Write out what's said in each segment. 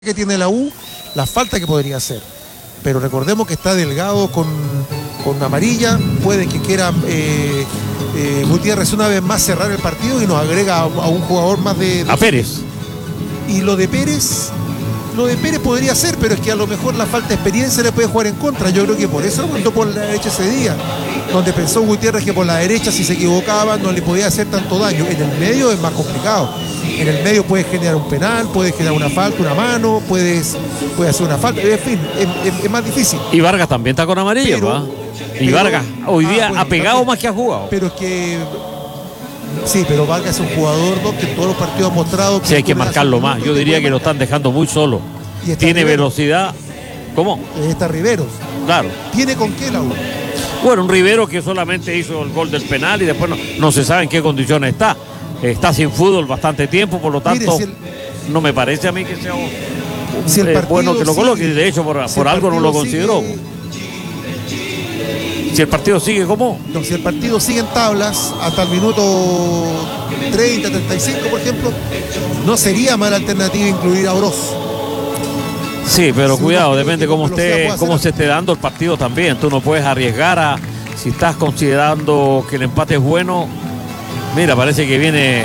que tiene la U, la falta que podría hacer. Pero recordemos que está Delgado con amarilla, puede que quiera Gutiérrez una vez más cerrar el partido y nos agrega a un jugador más de a Pérez. Y lo de Pérez podría ser, pero es que a lo mejor la falta de experiencia le puede jugar en contra. Yo creo que por eso lo mandó por la derecha ese día, donde pensó Gutiérrez que por la derecha, si se equivocaba, no le podía hacer tanto daño. En el medio es más complicado. En el medio puedes generar un penal, puedes generar una falta, una mano, puedes hacer una falta. En fin, es más difícil. Y Vargas también está con amarillo, ¿va? Y Vargas hoy día ha pegado también, más que ha jugado. Pero es que... Sí, pero Vargas es un jugador, ¿no?, que en todos los partidos ha mostrado que... Sí, hay que marcarlo más. Yo diría que lo están dejando muy solo. Tiene Riveros. Velocidad. ¿Cómo? Está Riveros. Claro. ¿Tiene con qué la U? Bueno, un Rivero que solamente hizo el gol del penal y después no se sabe en qué condiciones está. Está sin fútbol bastante tiempo, por lo tanto, Mire, no me parece a mí que sea bueno que lo coloque. De hecho, por algo no lo consideró. Si el partido sigue, ¿cómo? No, si el partido sigue en tablas hasta el minuto 30, 35, por ejemplo, no sería mala alternativa incluir a Oroz. Sí, pero cuidado, depende cómo se esté dando el partido también. Tú no puedes arriesgar si estás considerando que el empate es bueno. Mira, parece que viene...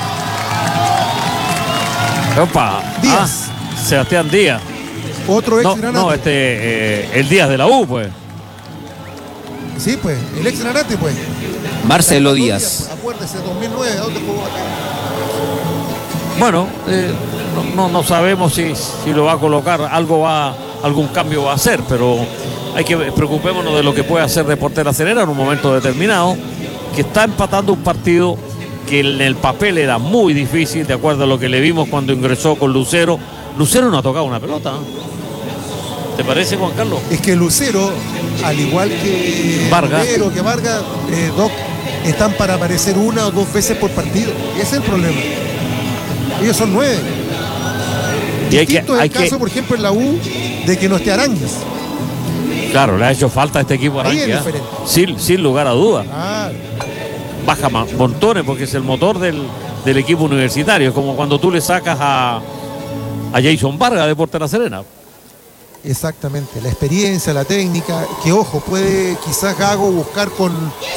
Opa. Díaz. Sebastián Díaz. Otro ex Granate. El Díaz de la U, pues. Sí, pues, el ex Granate, pues. Marcelo Díaz. Acuérdese, 2009, ¿a dónde jugó acá? Bueno, no sabemos si lo va a colocar, algún cambio va a hacer, pero preocupémonos de lo que puede hacer Deportes La Serena en un momento determinado, que está empatando un partido que en el papel era muy difícil, de acuerdo a lo que le vimos cuando ingresó con Lucero. Lucero no ha tocado una pelota, ¿eh? ¿Te parece, Juan Carlos? Es que Lucero, al igual que Vargas, Doc, están para aparecer una o dos veces por partido. Ese es el problema. Ellos son 9. Y Distinto es el caso, por ejemplo, en la U, de que no esté Arangues. Claro, le ha hecho falta a este equipo Arangues, sin lugar a dudas. Baja montones porque es el motor del equipo universitario. Es como cuando tú le sacas a Jason Vargas de Deportes La Serena. Exactamente, la experiencia, la técnica, que ojo, puede quizás Gago buscar con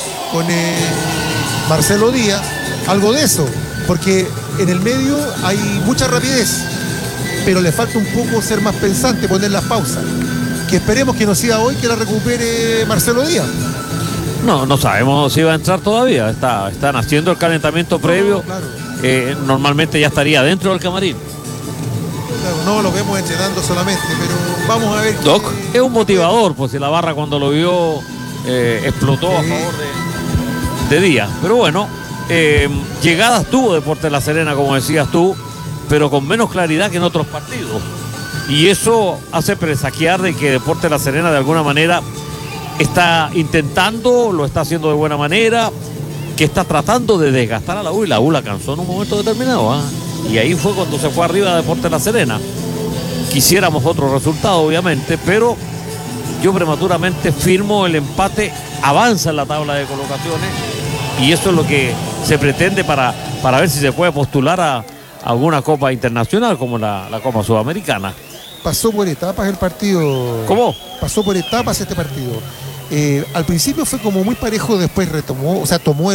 Marcelo Díaz algo de eso, porque en el medio hay mucha rapidez, pero le falta un poco ser más pensante, poner las pausas, que esperemos que no sea hoy que la recupere Marcelo Díaz. No sabemos si va a entrar todavía, están haciendo el calentamiento previo, claro. Normalmente ya estaría dentro del camarín. Claro, no lo vemos entrenando solamente, pero vamos a ver. Doc, es un motivador, pues si la Barra cuando lo vio explotó a favor de Díaz. Pero bueno, llegadas tuvo Deportes La Serena, como decías tú, pero con menos claridad que en otros partidos. Y eso hace presagiar de que Deportes La Serena de alguna manera está intentando, lo está haciendo de buena manera, que está tratando de desgastar a la U, y la U la cansó en un momento determinado, ¿eh? Y ahí fue cuando se fue arriba de Deportes La Serena. Quisiéramos otro resultado, obviamente, pero yo prematuramente firmo el empate, avanza en la tabla de colocaciones, y eso es lo que se pretende para ver si se puede postular a alguna Copa Internacional como la Copa Sudamericana. Pasó por etapas el partido. ¿Cómo? Pasó por etapas este partido. Al principio fue como muy parejo, después retomó, o sea, tomó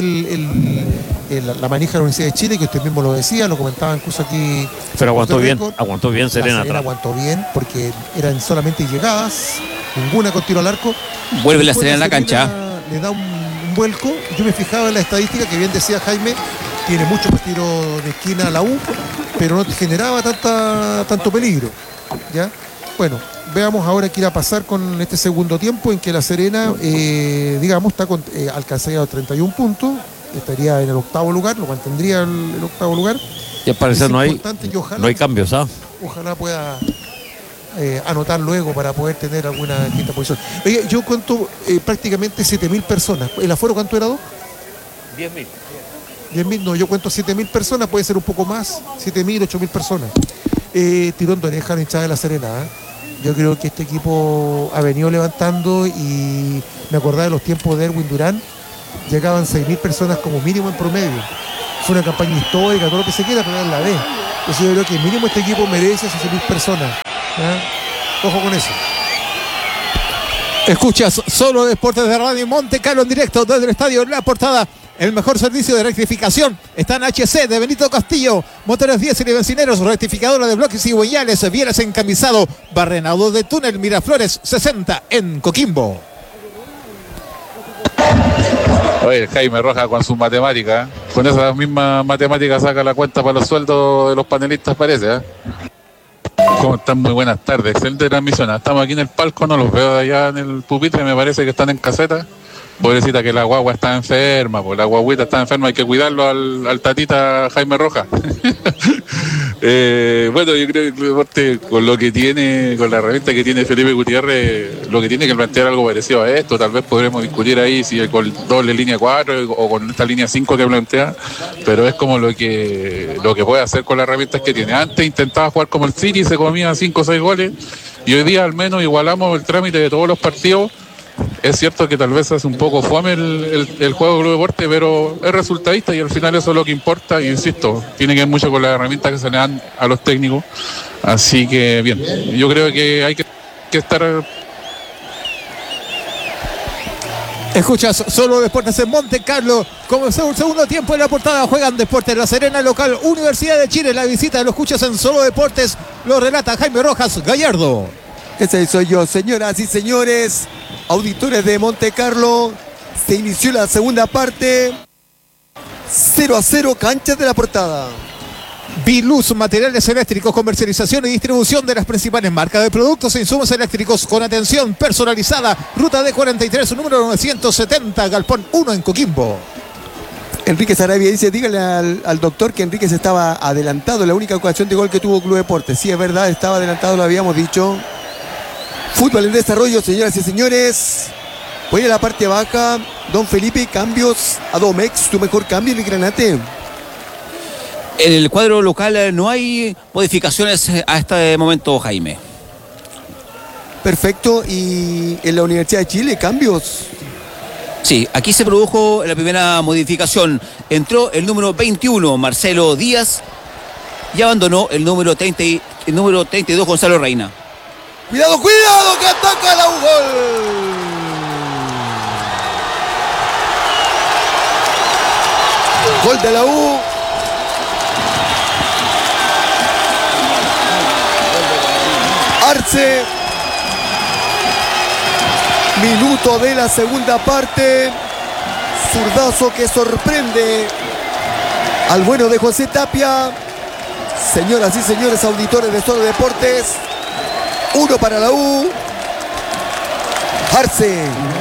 la manija de la Universidad de Chile, que usted mismo lo decía, lo comentaba incluso aquí. Pero aguantó bien Serena atrás. Aguantó bien, porque eran solamente llegadas, ninguna con tiro al arco. Vuelve La Serena en la cancha. Le da un vuelco. Yo me fijaba en la estadística que bien decía Jaime, tiene muchos tiros de esquina a la U, pero no generaba tanto peligro, ¿ya? Bueno, veamos ahora qué irá a pasar con este segundo tiempo en que La Serena, alcanzaría los 31 puntos, estaría en el octavo lugar, lo mantendría el octavo lugar. Y al parecer no hay cambios, ¿ah? Ojalá pueda anotar luego para poder tener alguna quinta posición. Oye, yo cuento prácticamente 7.000 personas. ¿El aforo cuánto era, Doc? 10.000. 10.000, no, yo cuento 7.000 personas, puede ser un poco más, 7.000, 8.000 personas. Tirón de oreja a la hinchada de La Serena, ¿eh? Yo creo que este equipo ha venido levantando, y me acordaba de los tiempos de Erwin Durán, llegaban 6.000 personas como mínimo en promedio. Fue una campaña histórica, todo lo que se quiera, pero era la B. Entonces yo creo que mínimo este equipo merece a José Luis Persona. Ojo con eso. Escuchas Solo Deportes de Radio Monte Carlo en directo desde el estadio La Portada. El mejor servicio de rectificación está en HC de Benito Castillo. Motores diésel y bencineros, rectificadora de bloques y huellales, Vieras encamisado, barrenado de túnel Miraflores 60 en Coquimbo. Oye, Jaime Rojas con sus matemáticas. Con esas mismas matemáticas saca la cuenta para los sueldos de los panelistas, parece. ¿Cómo están? Muy buenas tardes. Excelente transmisión. Estamos aquí en el palco, no los veo allá en el pupitre, me parece que están en caseta. Pobrecita que la guagua está enferma, pues la guaguita está enferma, hay que cuidarlo al tatita Jaime Rojas. Bueno, yo creo que el deporte, con lo que tiene, con la herramienta que tiene Felipe Gutiérrez, lo que tiene que plantear algo parecido a esto. Tal vez podremos discutir ahí si con doble línea 4 o con esta línea 5 que plantea, pero es como lo que puede hacer con las herramientas que tiene. Antes intentaba jugar como el City, se comía 5 o 6 goles, y hoy día al menos igualamos el trámite de todos los partidos. Es cierto que tal vez hace un poco fome el juego del Club Deporte, pero es resultadista y al final eso es lo que importa. Y insisto, tiene que ver mucho con las herramientas que se le dan a los técnicos. Así que bien, yo creo que hay que estar. Escuchas Solo Deportes en Monte Carlo. Comenzó el segundo tiempo en La Portada. Juegan Deportes La Serena, local Universidad de Chile. La visita lo escuchas en Solo Deportes. Lo relata Jaime Rojas Gallardo. Ese soy yo, señoras y señores, auditores de Monte Carlo. Se inició la segunda parte. 0-0, canchas de La Portada. Biluz, materiales eléctricos, comercialización y distribución de las principales marcas de productos e insumos eléctricos con atención personalizada. Ruta D43, número 970, Galpón 1 en Coquimbo. Enrique Sarabia dice, dígale al doctor que Enrique se estaba adelantado. La única ocasión de gol que tuvo Club Deportes. Sí, es verdad, estaba adelantado, lo habíamos dicho. Fútbol en desarrollo, señoras y señores. Voy a la parte baja. Don Felipe, cambios a Domex. ¿Tu mejor cambio en el Granate? En el cuadro local no hay modificaciones a este momento, Jaime. Perfecto. ¿Y en la Universidad de Chile, cambios? Sí, aquí se produjo la primera modificación. Entró el número 21, Marcelo Díaz, y abandonó el número 32, Gonzalo Reina. Cuidado, cuidado, que ataca la U. Gol de la U. Arce. Minuto de la segunda parte. Zurdazo que sorprende al bueno de José Tapia. Señoras y señores auditores de Solo Deportes. 1 para la U. Arce.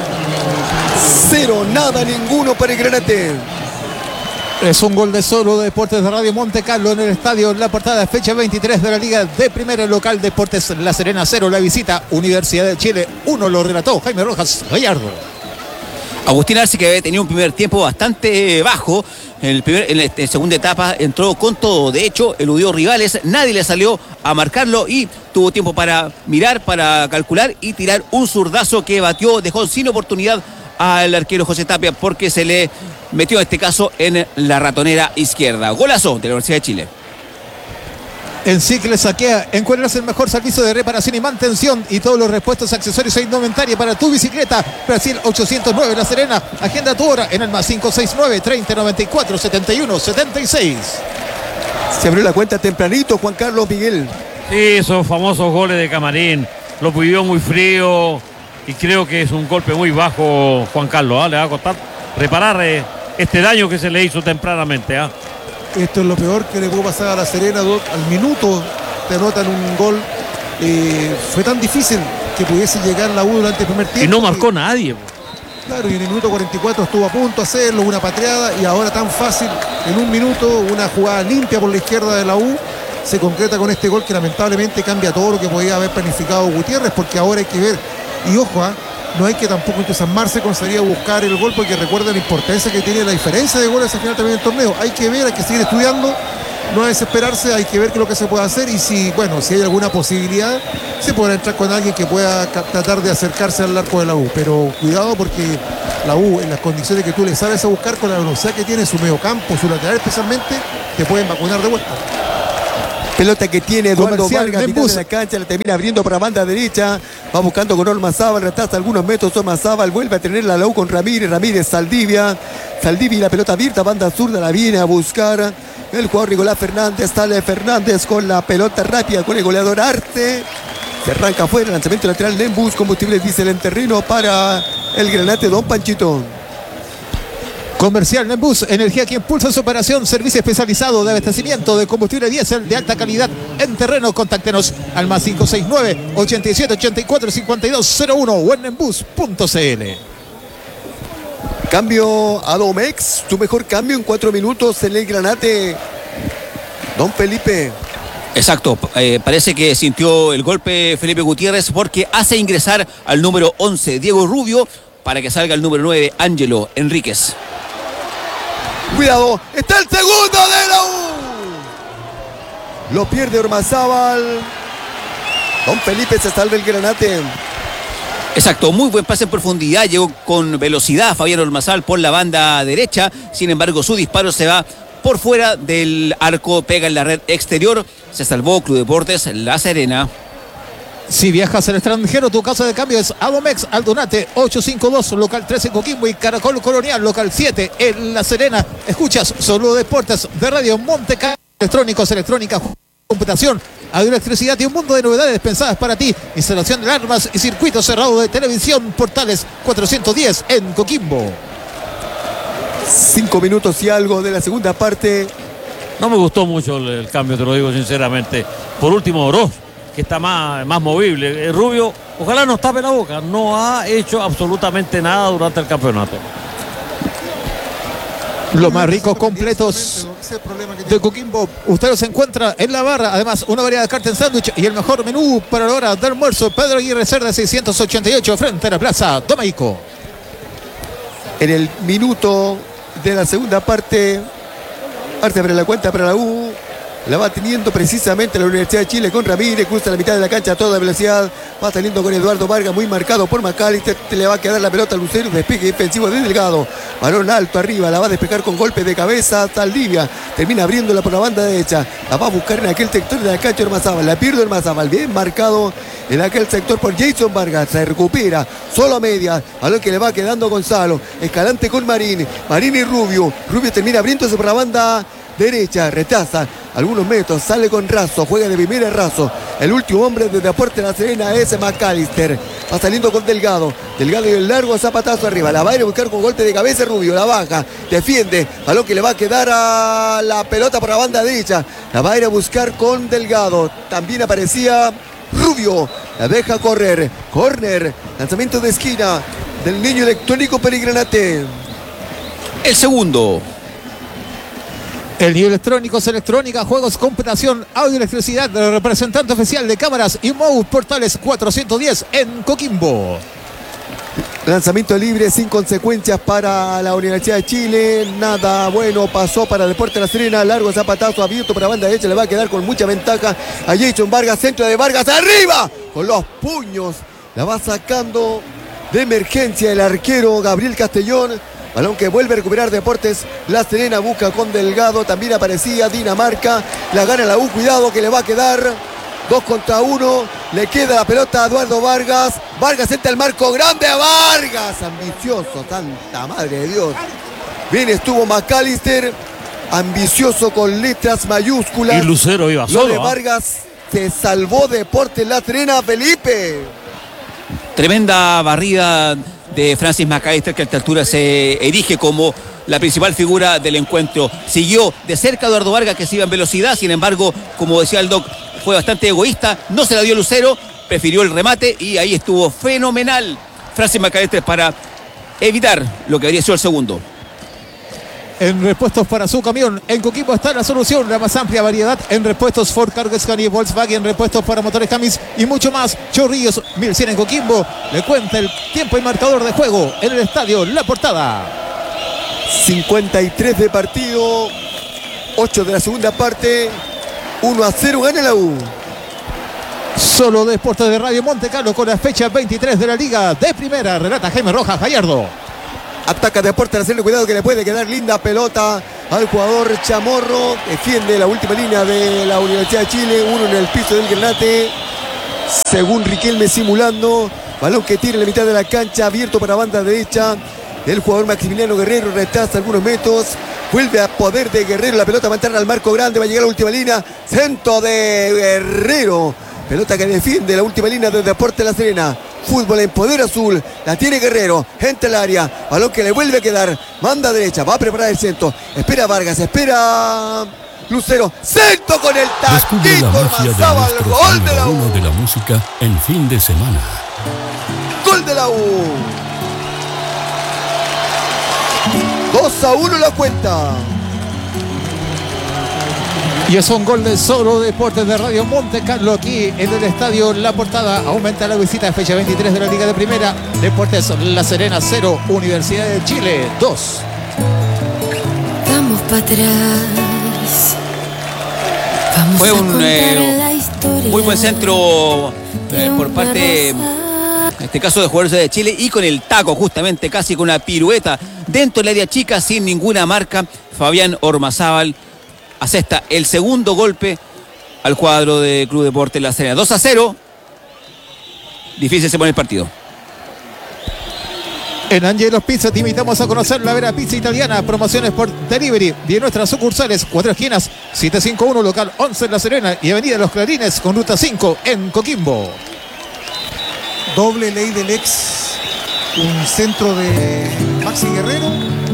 0, nada, ninguno para el Granate. Es un gol de Solo Deportes de Radio Monte Carlo en el estadio La Portada, fecha 23 de la Liga de Primera local. Deportes La Serena 0, la visita Universidad de Chile 1, lo relató Jaime Rojas Gallardo. Agustín Arce, que había tenido un primer tiempo bastante bajo, en la segunda etapa entró con todo. De hecho, eludió rivales, nadie le salió a marcarlo y tuvo tiempo para mirar, para calcular y tirar un zurdazo que batió, dejó sin oportunidad al arquero José Tapia porque se le metió en este caso en la ratonera izquierda. Golazo de la Universidad de Chile. En Cicle Saquea encuentras el mejor servicio de reparación y mantención y todos los repuestos, accesorios e indumentaria para tu bicicleta. Brasil 809 La Serena. Agenda tu hora en el más 569 3094 71 76. Se abrió la cuenta tempranito, Juan Carlos Miguel. Sí, esos famosos goles de Camarín. Lo pidió muy frío y creo que es un golpe muy bajo, Juan Carlos. Le va a costar reparar este daño que se le hizo tempranamente. Esto es lo peor que le pudo pasar a La Serena. Al minuto te anotan un gol. Fue tan difícil que pudiese llegar la U durante el primer tiempo. Y no marcó nadie. Claro, y en el minuto 44 estuvo a punto de hacerlo, una pateada, y ahora tan fácil, en un minuto, una jugada limpia por la izquierda de la U, se concreta con este gol que lamentablemente cambia todo lo que podía haber planificado Gutiérrez, porque ahora hay que ver, y ojo, no hay que tampoco entusiasmarse con salir a buscar el gol, porque recuerda la importancia que tiene la diferencia de goles al final también del torneo. Hay que ver, hay que seguir estudiando, no desesperarse, hay que ver qué es lo que se puede hacer, y si hay alguna posibilidad, se podrá entrar con alguien que pueda tratar de acercarse al arco de la U. Pero cuidado, porque la U, en las condiciones que tú le sabes a buscar, con la velocidad que tiene su mediocampo, su lateral especialmente, te pueden vacunar de vuelta. Pelota que tiene Eduardo Comercial, Vargas, mitad de la cancha, la termina abriendo para banda derecha. Va buscando con Ormazábal, retrasa algunos metros. Ormazábal vuelve a tenerla la U con Ramírez. Ramírez, Saldivia. Saldivia y la pelota abierta, banda zurda, la viene a buscar el jugador Nicolás Fernández. Sale Fernández con la pelota rápida con el goleador Arte. Se arranca afuera, lanzamiento lateral Nembus, combustible diésel en terreno para el Granate Don Panchito. Comercial Nembus, energía que impulsa su operación, servicio especializado de abastecimiento de combustible diésel de alta calidad en terreno. Contáctenos al más 569-8784-5201 o en nembus.cl. Cambio a Domex, su mejor cambio en 4 minutos en el Granate. Don Felipe. Exacto, parece que sintió el golpe Felipe Gutiérrez porque hace ingresar al número 11, Diego Rubio, para que salga el número 9, Ángelo Enríquez. Cuidado, está el segundo de la U. Lo pierde Ormazábal. Don Felipe se salva el Granate. Exacto, muy buen pase en profundidad, llegó con velocidad Fabián Ormazábal por la banda derecha, sin embargo su disparo se va por fuera del arco, pega en la red exterior, se salvó Club Deportes La Serena. Si viajas al extranjero, tu casa de cambio es Adomex Aldunate 852, local 13 en Coquimbo y Caracol Colonial, local 7 en La Serena. Escuchas Solo Deportes de Radio Monte Carlo. Electrónicos, electrónica, computación, electricidad y un mundo de novedades pensadas para ti. Instalación de alarmas y circuito cerrado de televisión. Portales 410 en Coquimbo. 5 minutos y algo de la segunda parte. No me gustó mucho el cambio, te lo digo sinceramente. Por último, Oroz, que está más movible. Rubio, ojalá nos tape la boca. No ha hecho absolutamente nada durante el campeonato. Los más ricos completos de Coquimbo, usted los encuentra en la barra. Además, una variedad de carne sándwich y el mejor menú para la hora de almuerzo. Pedro Aguirre Cerda 688 frente a la Plaza Domeico. En el minuto de la segunda parte, Arte abre la cuenta para la U. La va teniendo precisamente la Universidad de Chile con Ramírez, cruza la mitad de la cancha a toda velocidad, va saliendo con Eduardo Vargas, muy marcado por McAllister, le va a quedar la pelota a Lucero, despegue defensivo de Delgado, balón alto arriba, la va a despejar con golpe de cabeza Saldivia, termina abriéndola por la banda derecha, la va a buscar en aquel sector de la cancha Ormazábal, la pierde Ormazábal, bien marcado en aquel sector por Jason Vargas, se recupera, solo a media, balón que le va quedando Gonzalo, Escalante con Marín y Rubio termina abriéndose por la banda derecha, rechaza algunos metros, sale con Razo, juega de primera Razo, el último hombre desde Deportes La Serena es McAllister, va saliendo con Delgado y el largo zapatazo arriba, la va a ir a buscar con golpe de cabeza Rubio, la baja, defiende, balón que le va a quedar a la pelota por la banda derecha, la va a ir a buscar con Delgado, también aparecía Rubio, la deja correr, córner, lanzamiento de esquina del niño electrónico Peligranate. El segundo. El nivel electrónico es electrónica, juegos, computación, audio, electricidad, representante oficial de cámaras y MOU Portales 410 en Coquimbo. Lanzamiento libre sin consecuencias para la Universidad de Chile. Nada bueno pasó para Deportes La Serena. Largo zapatazo abierto para banda derecha. Le va a quedar con mucha ventaja a Jason Vargas. Centro de Vargas arriba. Con los puños. La va sacando de emergencia el arquero Gabriel Castellón. Balón que vuelve a recuperar Deportes La Serena. Busca con Delgado. También aparecía Dinamarca. La gana la U. Cuidado que le va a quedar 2 contra 1. Le queda la pelota a Eduardo Vargas. Vargas entra al marco grande a Vargas. Ambicioso. Santa madre de Dios. Bien estuvo McAllister. Ambicioso con letras mayúsculas. Y Lucero iba Lo solo. de Vargas se salvó Deportes La Serena. Felipe. Tremenda barrida de Francis McAllister, que a esta altura se erige como la principal figura del encuentro. Siguió de cerca a Eduardo Vargas, que se iba en velocidad. Sin embargo, como decía el Doc, fue bastante egoísta. No se la dio Lucero, prefirió el remate y ahí estuvo fenomenal Francis McAllister para evitar lo que habría sido el segundo. En repuestos para su camión, en Coquimbo está la solución, la más amplia variedad en repuestos Ford, Cargo, Scania, Volkswagen, repuestos para motores Camis y mucho más. Chorrillos 1100 en Coquimbo. Le cuenta el tiempo y marcador de juego en el estadio La Portada. 53 de partido, 8 de la segunda parte, 1-0 gana la U. Solo Deportes de Radio Monte Carlo con la fecha 23 de la Liga de Primera. Relata Jaime Rojas Gallardo. Ataca Deportes La Serena, cuidado que le puede quedar linda pelota al jugador Chamorro. Defiende la última línea de la Universidad de Chile. Uno en el piso del Granate. Según Riquelme simulando. Balón que tira en la mitad de la cancha. Abierto para banda derecha. El jugador Maximiliano Guerrero retrasa algunos metros. Vuelve a poder de Guerrero. La pelota va a entrar al marco grande. Va a llegar a la última línea. Centro de Guerrero. Pelota que defiende la última línea de Deportes La Serena. Fútbol en poder azul. La tiene Guerrero. Entra al área. Balón que le vuelve a quedar. Manda derecha. Va a preparar el centro. Espera Vargas. Espera Lucero. Centro con el Descubre la taquito. magia de Ormazábal. nuestro Gol de la uno U. de la música en fin de semana. Gol de la U. 2-1 la cuenta. Y es un gol de Solo Deportes de Radio Monte Carlo aquí en el estadio La Portada. Aumenta la visita de fecha 23 de la Liga de Primera. Deportes La Serena 0, Universidad de Chile 2. Vamos para atrás. Vamos Fue a un contar la historia muy buen centro de por una parte, rosa. en este caso, de jugadores de Chile, y con el taco justamente, casi con una pirueta dentro del área chica, sin ninguna marca. Fabián Ormazábal asesta el segundo golpe al cuadro de Club Deportes La Serena. 2-0. Difícil se pone el partido. En Angelos Pizza te invitamos a conocer la Vera Pizza Italiana. Promociones por delivery de nuestras sucursales. 4 esquinas, 751 local 11 en La Serena y Avenida Los Clarines con ruta 5 en Coquimbo. Doble ley del ex. Un centro de Maxi Guerrero.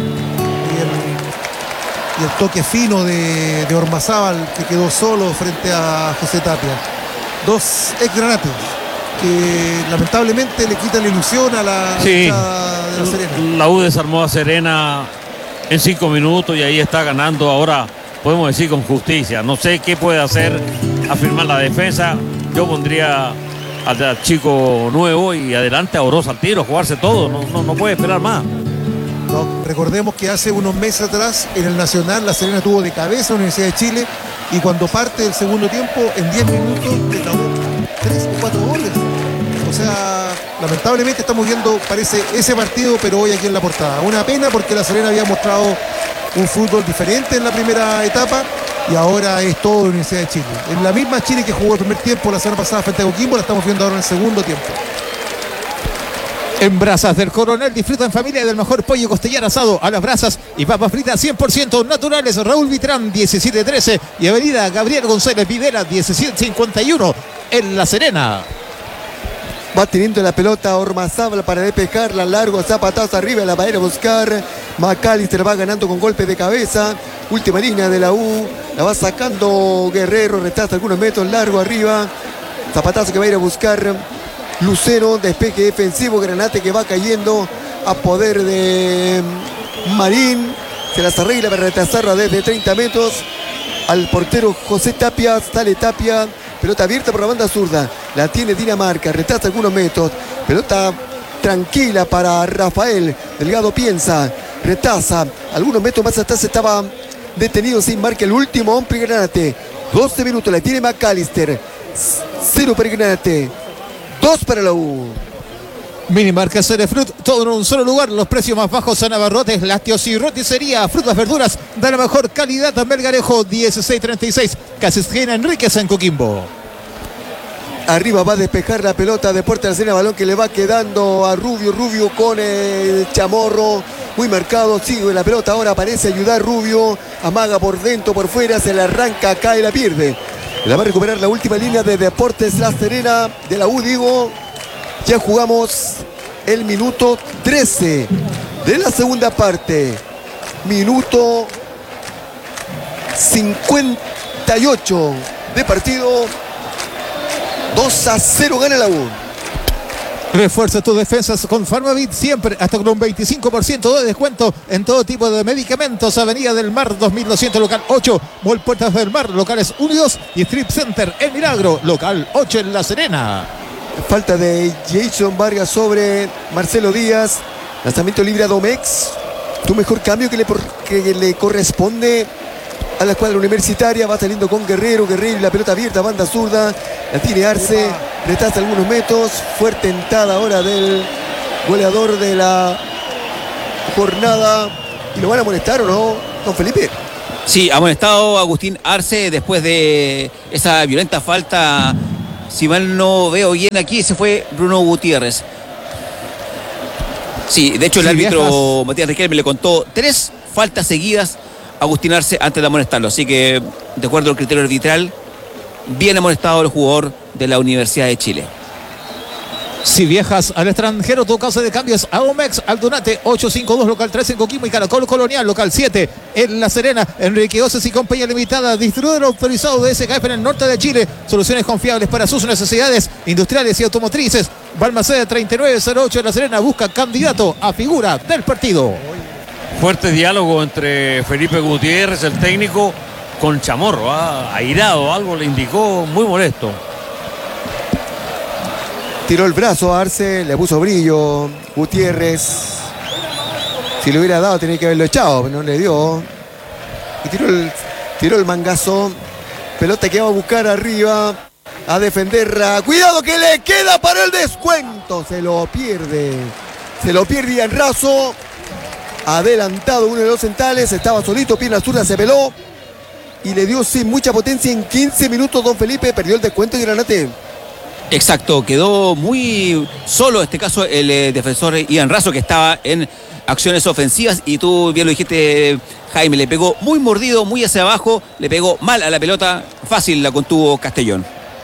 Y el toque fino de Ormazábal, que quedó solo frente a José Tapia. Dos ex granates que lamentablemente le quitan la ilusión a la hinchada de La Serena. La U desarmó a Serena en 5 minutos y ahí está ganando ahora, podemos decir, con justicia. No sé qué puede hacer, afirmar la defensa. Yo pondría al chico nuevo y adelante a Oroz al tiro, jugarse todo. No puede esperar más. No, recordemos que hace unos meses atrás en el Nacional La Serena tuvo de cabeza a la Universidad de Chile y cuando parte del segundo tiempo en 10 minutos le clavó 3 o 4 goles. O sea, lamentablemente estamos viendo, parece, ese partido, pero hoy aquí en La Portada. Una pena porque La Serena había mostrado un fútbol diferente en la primera etapa y ahora es todo la Universidad de Chile. En la misma Chile que jugó el primer tiempo la semana pasada frente a Coquimbo, la estamos viendo ahora en el segundo tiempo. En Brasas del Coronel disfruta en familia del mejor pollo costillar asado a las brasas y papas fritas 100% naturales. Raúl Vitrán 1713 y Avenida Gabriel González Videla 1751 en La Serena. Va teniendo la pelota Ormazábal para despejarla. Largo, zapatazo arriba, la va a ir a buscar. McAllister va ganando con golpe de cabeza. Última línea de la U. La va sacando Guerrero, retrasa algunos metros, largo arriba. Zapatazo que va a ir a buscar Lucero, despeje defensivo, Granate que va cayendo a poder de Marín. Se las arregla para retrasarla desde 30 metros. Al portero José Tapia, sale Tapia. Pelota abierta por la banda zurda. La tiene Dinamarca, retrasa algunos metros. Pelota tranquila para Rafael. Delgado piensa, retrasa. Algunos metros más atrás estaba detenido sin marca el último hombre Granate. 12 minutos, la tiene McAllister. 0 para Granate. 2 para la U. Mini Marca Cerefrut, todo en un solo lugar. Los precios más bajos en abarrotes, lácteos y roticería. Frutas, verduras, da la mejor calidad a Melgarejo 1636. Casisquena Enríquez en Coquimbo. Arriba va a despejar la pelota Deportes La Serena, balón que le va quedando a Rubio. Rubio con el Chamorro. Muy marcado, sigue la pelota. Ahora parece ayudar Rubio. Amaga por dentro, por fuera, se la arranca, cae, la pierde. La va a recuperar la última línea de Deportes La Serena, de la U, digo. Ya jugamos el minuto 13 de la segunda parte. Minuto 58 de partido. 2-0 gana la U. Refuerza tus defensas con Farmavit siempre, hasta con un 25% de descuento en todo tipo de medicamentos. Avenida del Mar 2200, local 8, Mall Puertas del Mar, locales unidos y Strip Center El Milagro, local 8 en La Serena. Falta de Jason Vargas sobre Marcelo Díaz. Lanzamiento libre a Domex. Tu mejor cambio que le corresponde a la escuadra universitaria. Va saliendo con Guerrero. Guerrero y la pelota abierta, banda zurda. La tiene Arce. Retrasa algunos metros. Fuerte entrada ahora del goleador de la jornada. ¿Y lo van a molestar o no, don Felipe? Sí, amonestado Agustín Arce después de esa violenta falta. Si mal no veo bien aquí, se fue Bruno Gutiérrez. Sí, de hecho el árbitro Matías Riquelme le contó 3 faltas seguidas a Agustín Arce antes de amonestarlo. Así que, de acuerdo al criterio arbitral, bien amonestado el jugador de la Universidad de Chile. Si viajas al extranjero, tu casa de cambios a Omex, Aldunate 852, local 3 en Coquimbo y Caracol Colonial, local 7 en La Serena. Enrique Oces y Compañía Limitada, distribuidor autorizado de SKF en el norte de Chile. Soluciones confiables para sus necesidades industriales y automotrices. Balmaceda 3908 en La Serena, busca candidato a figura del partido. Fuerte diálogo entre Felipe Gutiérrez, el técnico, con Chamorro, airado, algo le indicó, muy molesto. Tiró el brazo a Arce, le puso brillo. Gutiérrez, si le hubiera dado tenía que haberlo echado, pero no le dio. Y tiró el mangazo. Pelota que va a buscar arriba, a defender. Cuidado que le queda para el descuento. Se lo pierde Ian Razo. Adelantado uno de los centrales, estaba solito, pierna zurda, se peló. Y le dio sin mucha potencia en 15 minutos don Felipe. Perdió el descuento y Granate. Exacto, quedó muy solo en este caso el defensor Ian Razo, que estaba en acciones ofensivas, y tú bien lo dijiste, Jaime, le pegó muy mordido, muy hacia abajo, le pegó mal a la pelota, fácil la contuvo Castellón.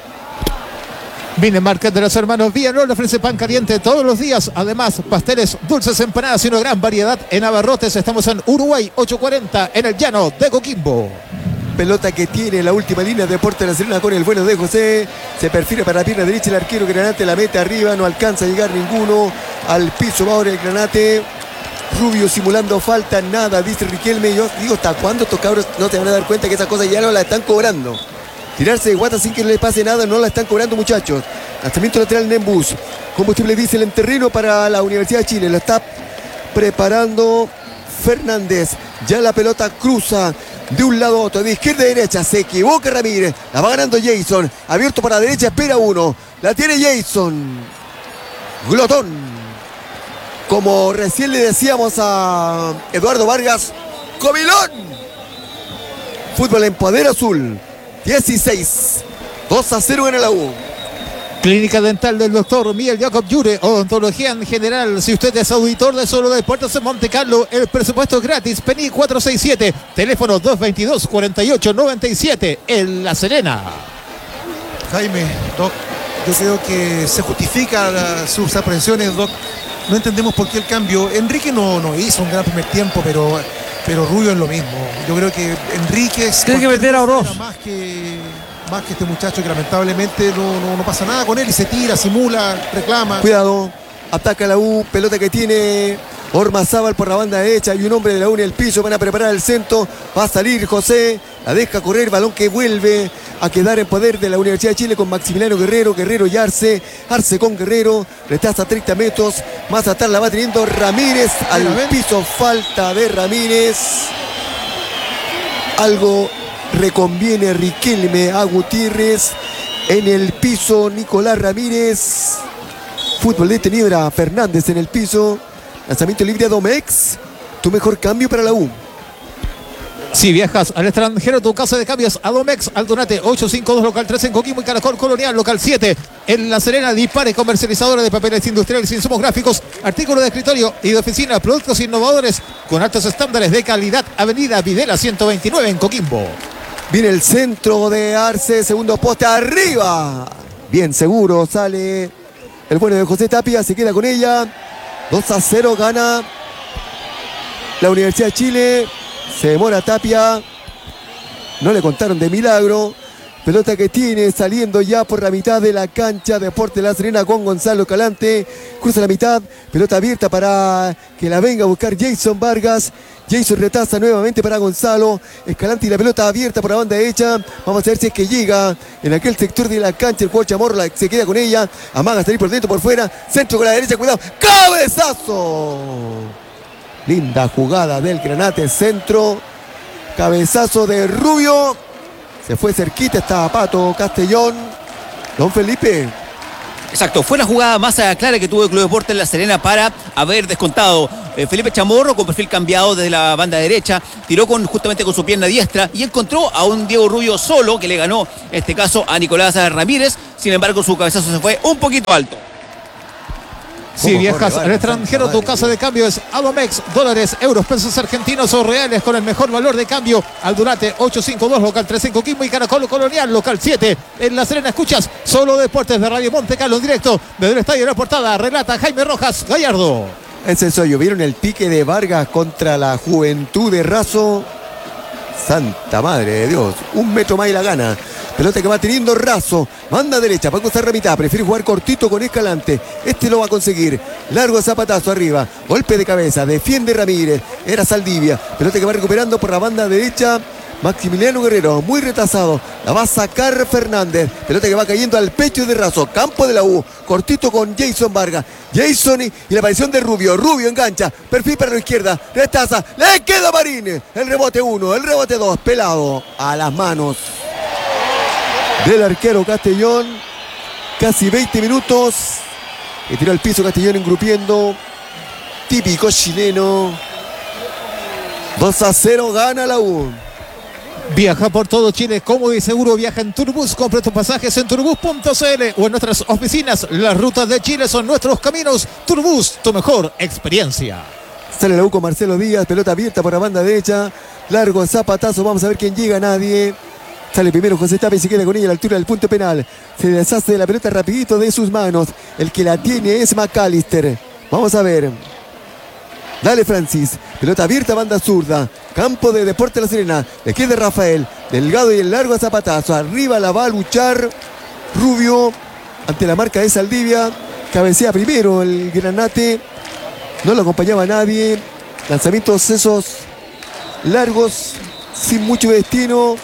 Viene Market de los hermanos Villanol, le ofrece pan caliente todos los días, además pasteles, dulces, empanadas y una gran variedad en abarrotes. Estamos en Uruguay 840 en el llano de Coquimbo. Pelota que tiene la última línea de Deportes de La Serena con el bueno de José. Se perfila para la pierna derecha el arquero Granate, la mete arriba, no alcanza a llegar ninguno. Al piso va ahora el Granate. Rubio simulando falta, nada, dice Riquelme. Yo digo, ¿hasta cuándo estos cabros no se van a dar cuenta que esas cosas ya no la están cobrando? Tirarse de guata sin que le pase nada, no la están cobrando, muchachos. Lanzamiento lateral Nembus. Combustible diésel en terreno para la Universidad de Chile. Lo está preparando Fernández. Ya la pelota cruza de un lado a otro, de izquierda a derecha. Se equivoca Ramírez. La va ganando Jason. Abierto para la derecha, espera uno. La tiene Jason. Glotón. Como recién le decíamos a Eduardo Vargas, comilón. Fútbol en poder azul. 16. 2-0 en la U. Clínica dental del doctor Miguel Jacob Yure, odontología en general. Si usted es auditor de Solo Deportes en Monte Carlo, el presupuesto es gratis. PENI 467, teléfono 222-4897 en La Serena. Jaime, Doc, yo creo que se justifica sus aprensiones, Doc. No entendemos por qué el cambio. Enrique no hizo un gran primer tiempo, pero Rubio es lo mismo. Yo creo que Enrique tiene que meter a Oroz. Más que este muchacho, que lamentablemente no pasa nada con él y se tira, simula, reclama. Cuidado, ataca la U, pelota que tiene Ormazábal por la banda derecha. Hay un hombre de la U en el piso, van a preparar el centro. Va a salir José, la deja correr, balón que vuelve a quedar en poder de la Universidad de Chile con Maximiliano Guerrero. Guerrero y Arce con Guerrero, retrasa 30 metros. Más atrás la va teniendo Ramírez al piso, falta de Ramírez. Algo reconviene Riquelme a Gutiérrez. En el piso Nicolás Ramírez. Fútbol detenido era Fernández en el piso. Lanzamiento libre a Domex. Tu mejor cambio para la U. Si viajas al extranjero, tu casa de cambios a Domex, Aldunate 852, local 3 en Coquimbo y Caracol Colonial, local 7 en La Serena. Dispare, comercializadora de papeles industriales, insumos gráficos, artículos de escritorio y de oficina, productos innovadores con altos estándares de calidad. Avenida Videla 129 en Coquimbo. Viene el centro de Arce, segundo poste arriba. Bien seguro, sale el bueno de José Tapia, se queda con ella. 2-0 gana la Universidad de Chile. Se demora Tapia. No le contaron de milagro. Pelota que tiene saliendo ya por la mitad de la cancha. Deportes La Serena con Gonzalo Calante. Cruza la mitad. Pelota abierta para que la venga a buscar Jason Vargas. Jason retaza nuevamente para Gonzalo. Escalante y la pelota abierta por la banda derecha. Vamos a ver si es que llega en aquel sector de la cancha. El jugador Chamorro se queda con ella. Amaga salir por dentro, por fuera. Centro con la derecha, cuidado. ¡Cabezazo! Linda jugada del Granate, centro. Cabezazo de Rubio. Se fue cerquita, estaba Pato Castellón. Don Felipe. Exacto, fue la jugada más clara que tuvo el Club Deportes La Serena para haber descontado. Felipe Chamorro con perfil cambiado desde la banda derecha, tiró justamente con su pierna diestra y encontró a un Diego Rubio solo que le ganó, en este caso, a Nicolás Ramírez. Sin embargo, su cabezazo se fue un poquito alto. Si viajas al extranjero, tu casa de cambio es Adomex, dólares, euros, pesos argentinos o reales con el mejor valor de cambio. Aldunate 852, local 3 en Coquimbo y Caracol Colonial, local 7 en La Serena. Escuchas Solo Deportes de Radio Monte Carlo en directo desde el Estadio de la Portada. Relata Jaime Rojas Gallardo. Ese soy yo. ¿Vieron el pique de Vargas contra la Juventud de Razo? Santa madre de Dios. 1 metro más y la gana. Pelota que va teniendo Razo. Manda derecha para cruzar la mitad. Prefiere jugar cortito con Escalante. Este lo va a conseguir. Largo zapatazo arriba. Golpe de cabeza. Defiende Ramírez. Era Saldivia. Pelota que va recuperando por la banda derecha. Maximiliano Guerrero, muy retrasado. La va a sacar Fernández. Pelota que va cayendo al pecho de Razo. Campo de la U. Cortito con Jason Vargas. Jason y la aparición de Rubio. Rubio engancha. Perfil para la izquierda. Retaza. Le queda Marín. El rebote 1. El rebote 2. Pelado a las manos del arquero Castellón. Casi 20 minutos. Y tiró al piso Castellón engrupiendo. Típico chileno. 2-0 gana la U. Viaja por todo Chile, cómodo y seguro. Viaja en Turbus. Compra tus pasajes en turbus.cl o en nuestras oficinas. Las rutas de Chile son nuestros caminos. Turbus, tu mejor experiencia. Sale la U con Marcelo Díaz. Pelota abierta por la banda derecha. Largo zapatazo. Vamos a ver quién llega. Nadie. Sale primero José Tapia y se queda con ella a la altura del punto penal. Se deshace de la pelota rapidito de sus manos. El que la tiene es McAllister. Vamos a ver. Dale Francis. Pelota abierta, banda zurda. Campo de Deportes La Serena. Le queda Rafael. Delgado y el largo zapatazo. Arriba la va a luchar Rubio ante la marca de Saldivia. Cabecea primero el Granate. No lo acompañaba nadie. Lanzamientos esos largos sin mucho destino.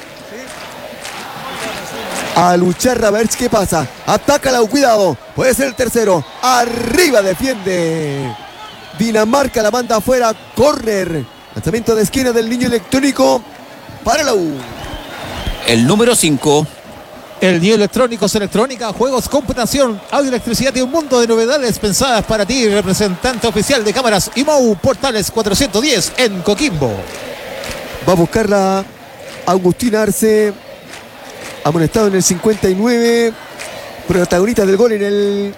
A luchar a ver qué pasa. Ataca la U, cuidado. Puede ser el tercero. Arriba defiende Dinamarca, la manda afuera. Córner. Lanzamiento de esquina del niño electrónico para la U. El número 5. El Niño Electrónicos, electrónica, juegos, computación, audio, electricidad y un mundo de novedades pensadas para ti. Representante oficial de cámaras IMOU Portales 410 en Coquimbo. Va a buscarla Agustín Arce. Amonestado en el 59. Protagonista del gol en el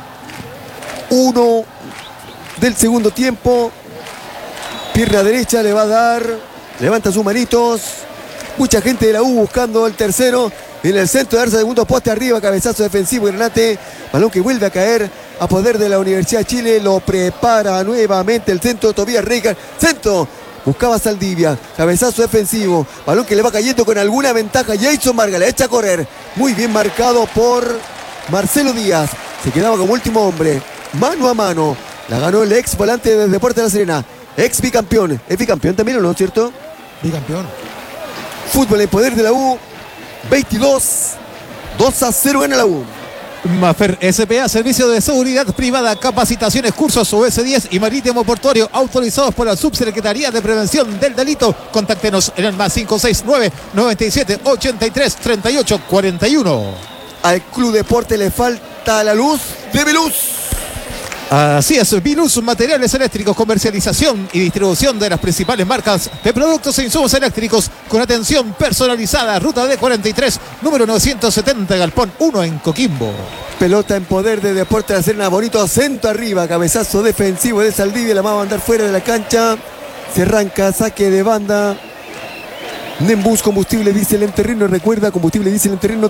1 del segundo tiempo. Pierna derecha le va a dar. Levanta sus manitos. Mucha gente de la U buscando el tercero. En el centro de Arce, segundo poste arriba. Cabezazo defensivo Granate. Balón que vuelve a caer a poder de la Universidad de Chile. Lo prepara nuevamente el centro. Tobías Reijard. Centro. Buscaba Saldivia. Cabezazo defensivo. Balón que le va cayendo con alguna ventaja. Jason Vargas la echa a correr. Muy bien marcado por Marcelo Díaz. Se quedaba como último hombre. Mano a mano. La ganó el ex volante de Deportes de La Serena. Ex bicampeón. ¿Es bicampeón también o no, cierto? Bicampeón. Fútbol en poder de la U. 22. 2-0 gana la U. Mafer SPA, servicio de seguridad privada, capacitaciones, cursos US10 y marítimo portuario autorizados por la Subsecretaría de Prevención del Delito. Contáctenos en el más 569 97 83 38 41. Al Club Deporte le falta la luz de Veluz. Así es, Viluz Materiales Eléctricos, comercialización y distribución de las principales marcas de productos e insumos eléctricos con atención personalizada. Ruta D43, número 970, Galpón 1 en Coquimbo. Pelota en poder de Deportes de La Serena. Bonito centro arriba. Cabezazo defensivo de Saldivia. La va a mandar fuera de la cancha. Se arranca, saque de banda. Nembus combustible diésel en terreno. Recuerda, combustible diésel en terreno.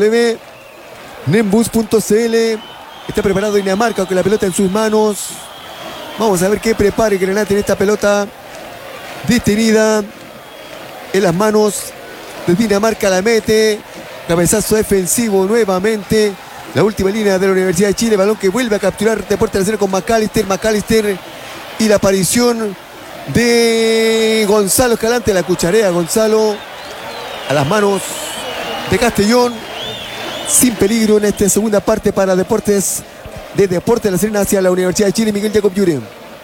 www.nembus.cl. Está preparado Dinamarca con la pelota en sus manos. Vamos a ver qué prepare Granate en esta pelota. Detenida en las manos de Dinamarca. La mete. Cabezazo defensivo nuevamente. La última línea de la Universidad de Chile. Balón que vuelve a capturar Deportes de La Serena con McAllister. McAllister y la aparición de Gonzalo Escalante. La cucharea Gonzalo a las manos de Castellón. Sin peligro en esta segunda parte para Deportes de La Serena hacia la Universidad de Chile. Miguel Jacob Yure.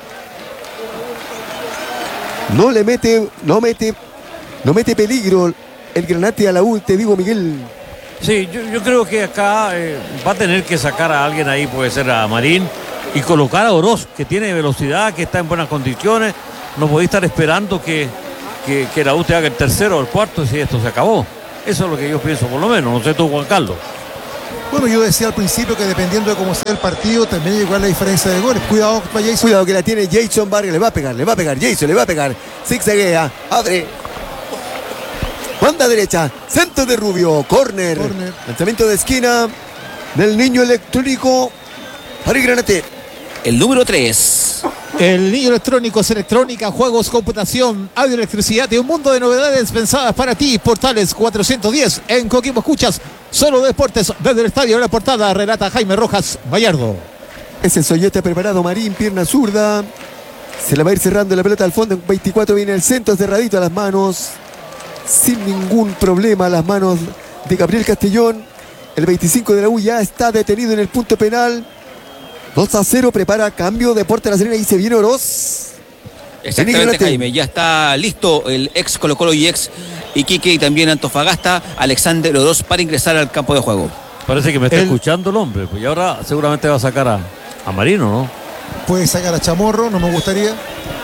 No mete peligro el Granate a la U, te digo, Miguel. Sí, yo creo que acá va a tener que sacar a alguien ahí, puede ser a Marín, y colocar a Oroz, que tiene velocidad, que está en buenas condiciones. No podéis estar esperando que la U te haga el tercero o el cuarto si esto se acabó. Eso es lo que yo pienso, por lo menos. No sé tú, Juan Carlos. Bueno, yo decía al principio que dependiendo de cómo sea el partido, también igual la diferencia de goles. Cuidado para Jason. Cuidado que la tiene Jason Vargas, le va a pegar, Jason le va a pegar. Zigzaguea, abre. Banda derecha, centro de Rubio, córner. Lanzamiento de esquina del niño electrónico. Ari Granate. El número 3. El niño electrónico es electrónica, juegos, computación, audio, electricidad y un mundo de novedades pensadas para ti. Portales 410 en Coquimbo. Escuchas Solo Deportes desde el estadio. La portada relata Jaime Rojas Vallardo. Ese Soyete preparado, Marín, pierna zurda. Se la va a ir cerrando la pelota al fondo. En 24 viene el centro cerradito a las manos. Sin ningún problema las manos de Gabriel Castellón. El 25 de la U ya está detenido en el punto penal. 2-0, prepara cambio, Deportes La Serena y se viene Oroz. Exactamente, Jaime, ya está listo el ex Colo Colo y ex Iquique y también Antofagasta, Alexander Oroz, para ingresar al campo de juego. Parece que me está escuchando el hombre, pues, y ahora seguramente va a sacar a Marino, ¿no? Puede sacar a Chamorro, no me gustaría.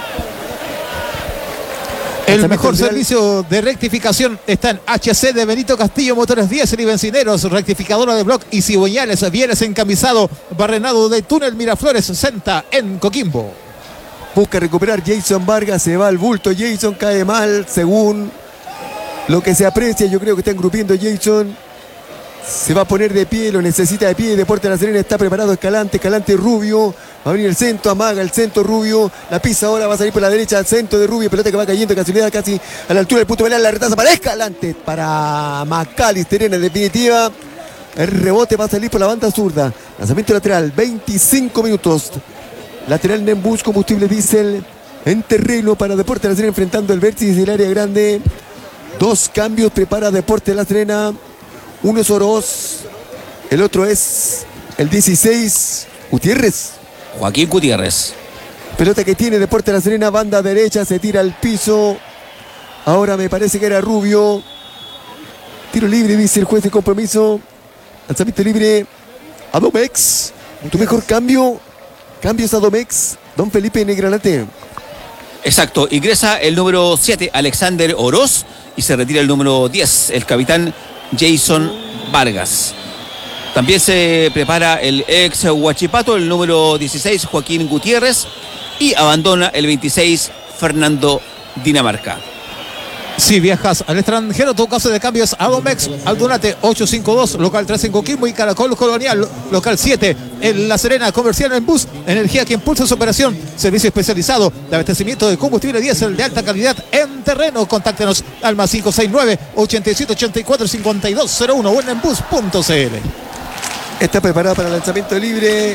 El mejor servicio de rectificación está en HC de Benito Castillo, motores diésel y bencineros, rectificadora de bloc y cigüeñales, bienes encamisado, barrenado de túnel Miraflores, Senta en Coquimbo. Busca recuperar Jason Vargas, se va al bulto, Jason cae mal, según lo que se aprecia, yo creo que está engrupiendo Jason. Se va a poner de pie, lo necesita de pie. Deportes La Serena está preparado. Escalante Rubio. Va a venir el centro, amaga el centro Rubio. La pisa ahora, va a salir por la derecha al centro de Rubio. Pelota que va cayendo, casualidad casi a la altura del punto penal. La retaza para Escalante. Para McAllister en definitiva. El rebote va a salir por la banda zurda. Lanzamiento lateral, 25 minutos. Lateral Nembus, combustible diésel en terreno para Deportes La Serena enfrentando el vértice del área grande. 2 cambios prepara Deportes La Serena. Uno es Oroz, el otro es el 16, Gutiérrez. Joaquín Gutiérrez. Pelota que tiene Deportes La Serena, banda derecha, se tira al piso. Ahora me parece que era Rubio. Tiro libre, dice el juez de compromiso. Lanzamiento libre a Domex. Tu mejor cambio. Cambios a Domex. Don Felipe Negranate. Exacto, ingresa el número 7, Alexander Oroz, y se retira el número 10, el capitán Jason Vargas. También se prepara el ex Huachipato, el número 16, Joaquín Gutiérrez, y abandona el 26, Fernando Dinamarca. Si viajas al extranjero, tu caso de cambios a Domex, Aldunate 852, local 3 en Coquimbo y Caracol Colonial, local 7 en La Serena, comercial en bus, energía que impulsa su operación, servicio especializado de abastecimiento de combustible diésel de alta calidad en terreno. Contáctenos al más 569-8784-5201 o en enbus.cl. Está preparado para el lanzamiento libre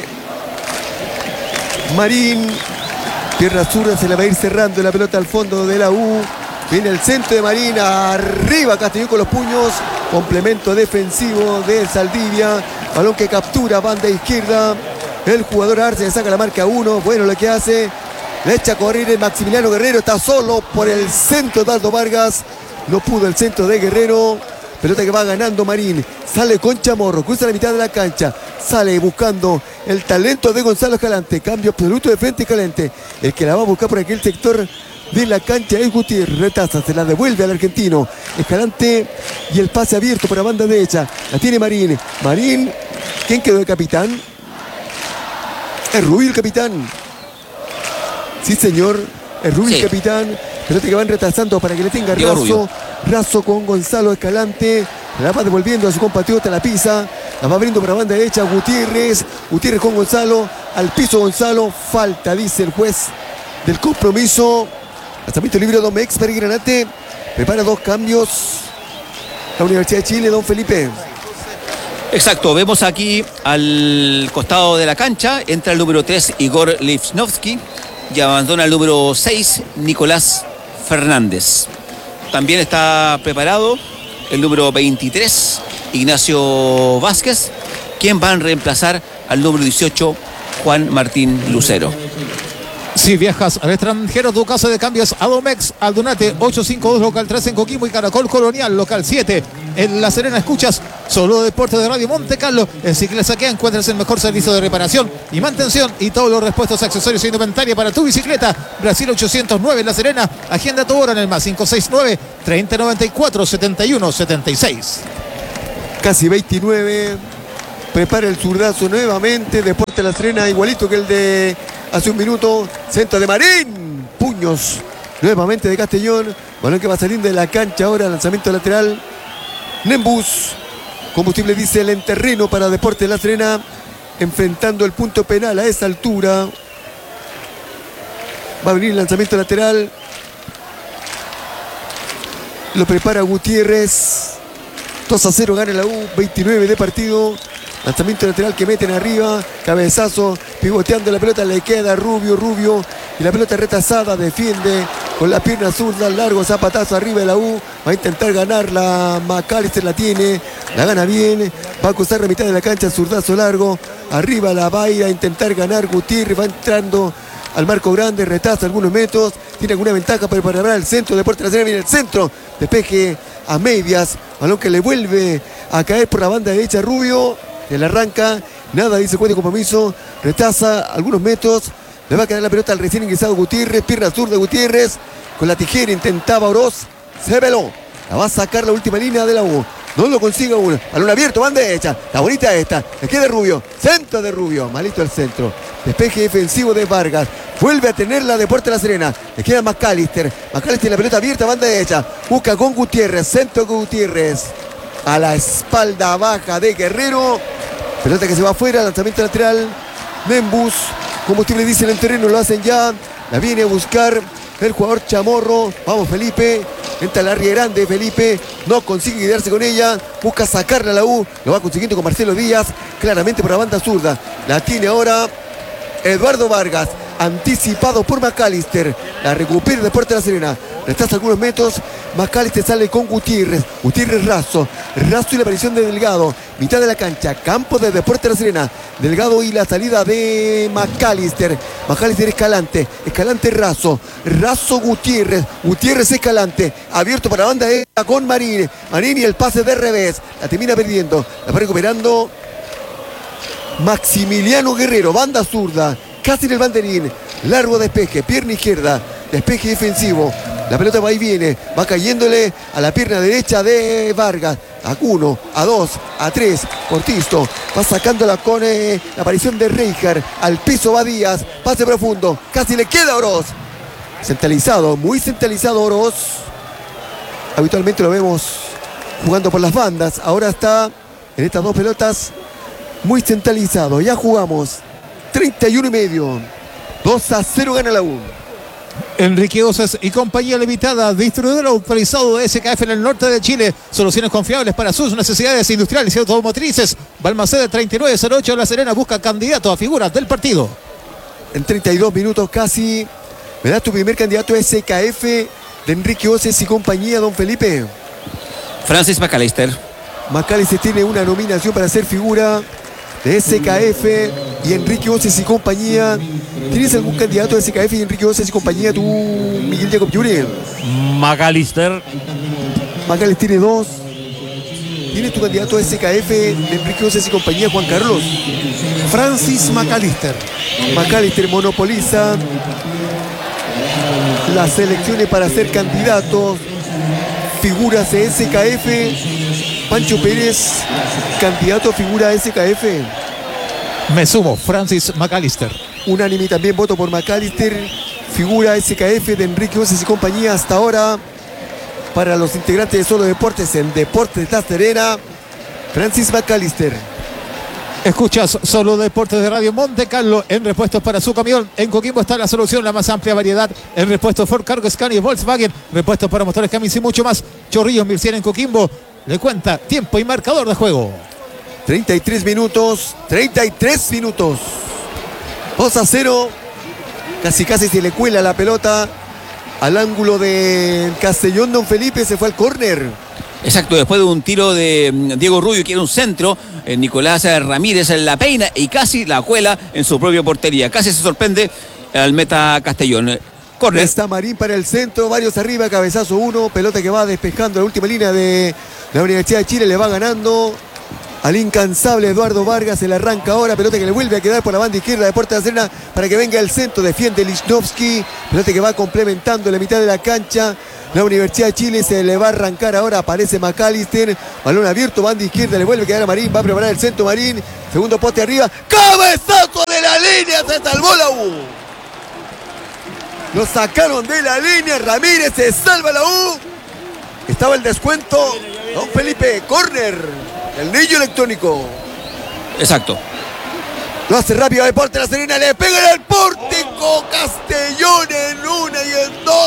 Marín, pierna zurda, se la va a ir cerrando la pelota al fondo de la U. Viene el centro de Marín, arriba Castellón con los puños, complemento defensivo de Saldivia, balón que captura, banda izquierda, el jugador Arce saca la marca 1, bueno lo que hace, le echa a correr el Maximiliano Guerrero, está solo por el centro de Aldo Vargas, no pudo el centro de Guerrero, pelota que va ganando Marín, sale con Chamorro, cruza la mitad de la cancha, sale buscando el talento de Gonzalo Escalante, cambio absoluto de frente Escalante, el que la va a buscar por aquel sector de la cancha es Gutiérrez, retaza, se la devuelve al argentino, Escalante y el pase abierto por la banda derecha, la tiene Marín, ¿quién quedó de capitán? Es Rubio el capitán, sí señor, es Rubio el capitán, pelota que van retrasando para que le tenga Razo con Gonzalo Escalante, la va devolviendo a su compatriota, la pisa, la va abriendo por la banda derecha, Gutiérrez con Gonzalo, al piso Gonzalo, falta dice el juez del compromiso. Lanzamiento libre Domex para Granate. Prepara 2 cambios la Universidad de Chile, don Felipe. Exacto, vemos aquí al costado de la cancha, entra el número 3 Igor Lifsnovsky y abandona el número 6 Nicolás Fernández. También está preparado el número 23 Ignacio Vázquez, quien va a reemplazar al número 18 Juan Martín Lucero. Si viajas al extranjero, tu caso de cambios a Domex, Aldunate 852, local 3 en Coquimbo y Caracol Colonial, local 7 en La Serena. Escuchas Solo Deportes de Radio Monte Carlo. En Cicla Saquea encuentras el mejor servicio de reparación y mantención y todos los repuestos, accesorios e indumentaria para tu bicicleta. Brasil 809 en La Serena. Agenda tu hora en el más 569 3094 7176. Casi 29. Prepara el zurdazo nuevamente. Deportes de La Serena, igualito que el de hace un minuto. Centro de Marín. Puños nuevamente de Castellón. Balón que va a salir de la cancha ahora. Lanzamiento lateral. Nembus. Combustible diésel en terreno para Deportes de La Serena. Enfrentando el punto penal a esa altura. Va a venir el lanzamiento lateral. Lo prepara Gutiérrez. 2-0 gana la U. 29 de partido. Lanzamiento lateral que meten arriba. Cabezazo. Pivoteando la pelota. Le queda Rubio. Y la pelota retrasada. Defiende con la pierna zurda. Largo zapatazo arriba de la U. Va a intentar ganarla. McAllister la tiene. La gana bien. Va a cruzar la mitad de la cancha. Zurdazo largo. Arriba la va a ir a intentar ganar Gutiérrez. Va entrando al marco grande. Retrasa algunos metros. Tiene alguna ventaja para preparar el centro. Deportes de La Serena viene el centro. Despeje a medias. Balón que le vuelve a caer por la banda derecha Rubio. Que le arranca. Nada dice juez de compromiso. Retrasa algunos metros. Le va a quedar la pelota al recién ingresado Gutiérrez. Pierna zurda Gutiérrez. Con la tijera intentaba Oroz. Se veló. La va a sacar la última línea de la U. No lo consigue uno. Balón abierto, banda derecha. Está bonita esta. Le queda Rubio. Centro de Rubio. Malito el centro. Despeje defensivo de Vargas. Vuelve a tenerla Deportes de La Serena. Le queda McAllister. McAllister la pelota abierta, banda derecha. Busca con Gutiérrez. Centro con Gutiérrez. A la espalda baja de Guerrero. Pelota que se va afuera. Lanzamiento lateral. Nembus. Combustible diésel en terreno. Lo hacen ya. La viene a buscar el jugador Chamorro. Vamos Felipe. Entra la área grande Felipe. No consigue quedarse con ella. Busca sacarla a la U. Lo va consiguiendo con Marcelo Díaz. Claramente por la banda zurda. La tiene ahora Eduardo Vargas. Anticipado por McAllister. La recupera Deportes de La Serena. Retrasa algunos metros. McAllister sale con Gutiérrez. Gutiérrez Razo y la aparición de Delgado. Mitad de la cancha. Campo de Deportes de La Serena. Delgado y la salida de McAllister. McAllister Escalante. Escalante Razo Gutiérrez. Gutiérrez Escalante. Abierto para la banda derecha con Marín. Marín y el pase de revés. La termina perdiendo. La va recuperando Maximiliano Guerrero. Banda zurda. Casi en el banderín. Largo despeje. Pierna izquierda. Despeje defensivo. La pelota va y viene. Va cayéndole a la pierna derecha de Vargas. A 1, a 2, a 3. Cortizo. Va sacándola con la aparición de Reijar. Al piso va Díaz. Pase profundo. Casi le queda a Oroz. Centralizado. Muy centralizado Oroz. Habitualmente lo vemos jugando por las bandas. Ahora está en estas dos pelotas muy centralizado. Ya jugamos 31 y medio. 2-0 gana la U. Enrique Oces y compañía limitada, distribuidor autorizado de SKF en el norte de Chile. Soluciones confiables para sus necesidades industriales y automotrices. Balmaceda 3908 La Serena busca candidato a figuras del partido. En 32 minutos casi. ¿Me das tu primer candidato a SKF de Enrique Oces y compañía, don Felipe? Francis McAllister. McAllister tiene una nominación para ser figura de SKF y Enrique Oces y compañía. ¿Tienes algún candidato de SKF y Enrique Oces y compañía, tú, Miguel Jacob Yuri? McAllister. McAllister tiene dos. ¿Tienes tu candidato de SKF de Enrique Oces y compañía, Juan Carlos? Francis McAllister. McAllister monopoliza las elecciones para ser candidatos. Figuras de SKF. Pancho Pérez, candidato a figura de SKF. Me sumo, Francis McAllister. Unánime también voto por McAllister. Figura SKF de Enrique Oces y compañía hasta ahora. Para los integrantes de Solo Deportes en Deportes de La Serena, Francis McAllister. Escuchas Solo Deportes de Radio Monte Carlo. En repuestos para su camión, en Coquimbo está la solución, la más amplia variedad en repuestos Ford, Cargo, Scania y Volkswagen. Repuestos para motores, Cummins y mucho más. Chorrillos 1100 en Coquimbo. Le cuenta tiempo y marcador de juego. 33 minutos. 2-0. Casi se le cuela la pelota al ángulo de Castellón. Don Felipe se fue al córner. Exacto, después de un tiro de Diego Rubio, que era un centro, Nicolás Ramírez la peina y casi la cuela en su propia portería. Casi se sorprende al meta Castellón. Córner. Está Marín para el centro, varios arriba, cabezazo uno, pelota que va despejando la última línea de la Universidad de Chile, le va ganando al incansable Eduardo Vargas. Se le arranca ahora, pelota que le vuelve a quedar por la banda izquierda de Deportes La Serena para que venga el centro. Defiende Lichnowsky, pelota que va complementando la mitad de la cancha. La Universidad de Chile se le va a arrancar ahora, aparece McAllister, balón abierto, banda izquierda, le vuelve a quedar a Marín, va a preparar el centro Marín, segundo poste arriba, cabezazo de la línea, se salvó la U. Lo sacaron de la línea, Ramírez se salva la U. Estaba el descuento, don Felipe, córner, el niño electrónico. Exacto. Lo hace rápido Deportes La Serena, le pega en el pórtico, Castellón en una y en dos.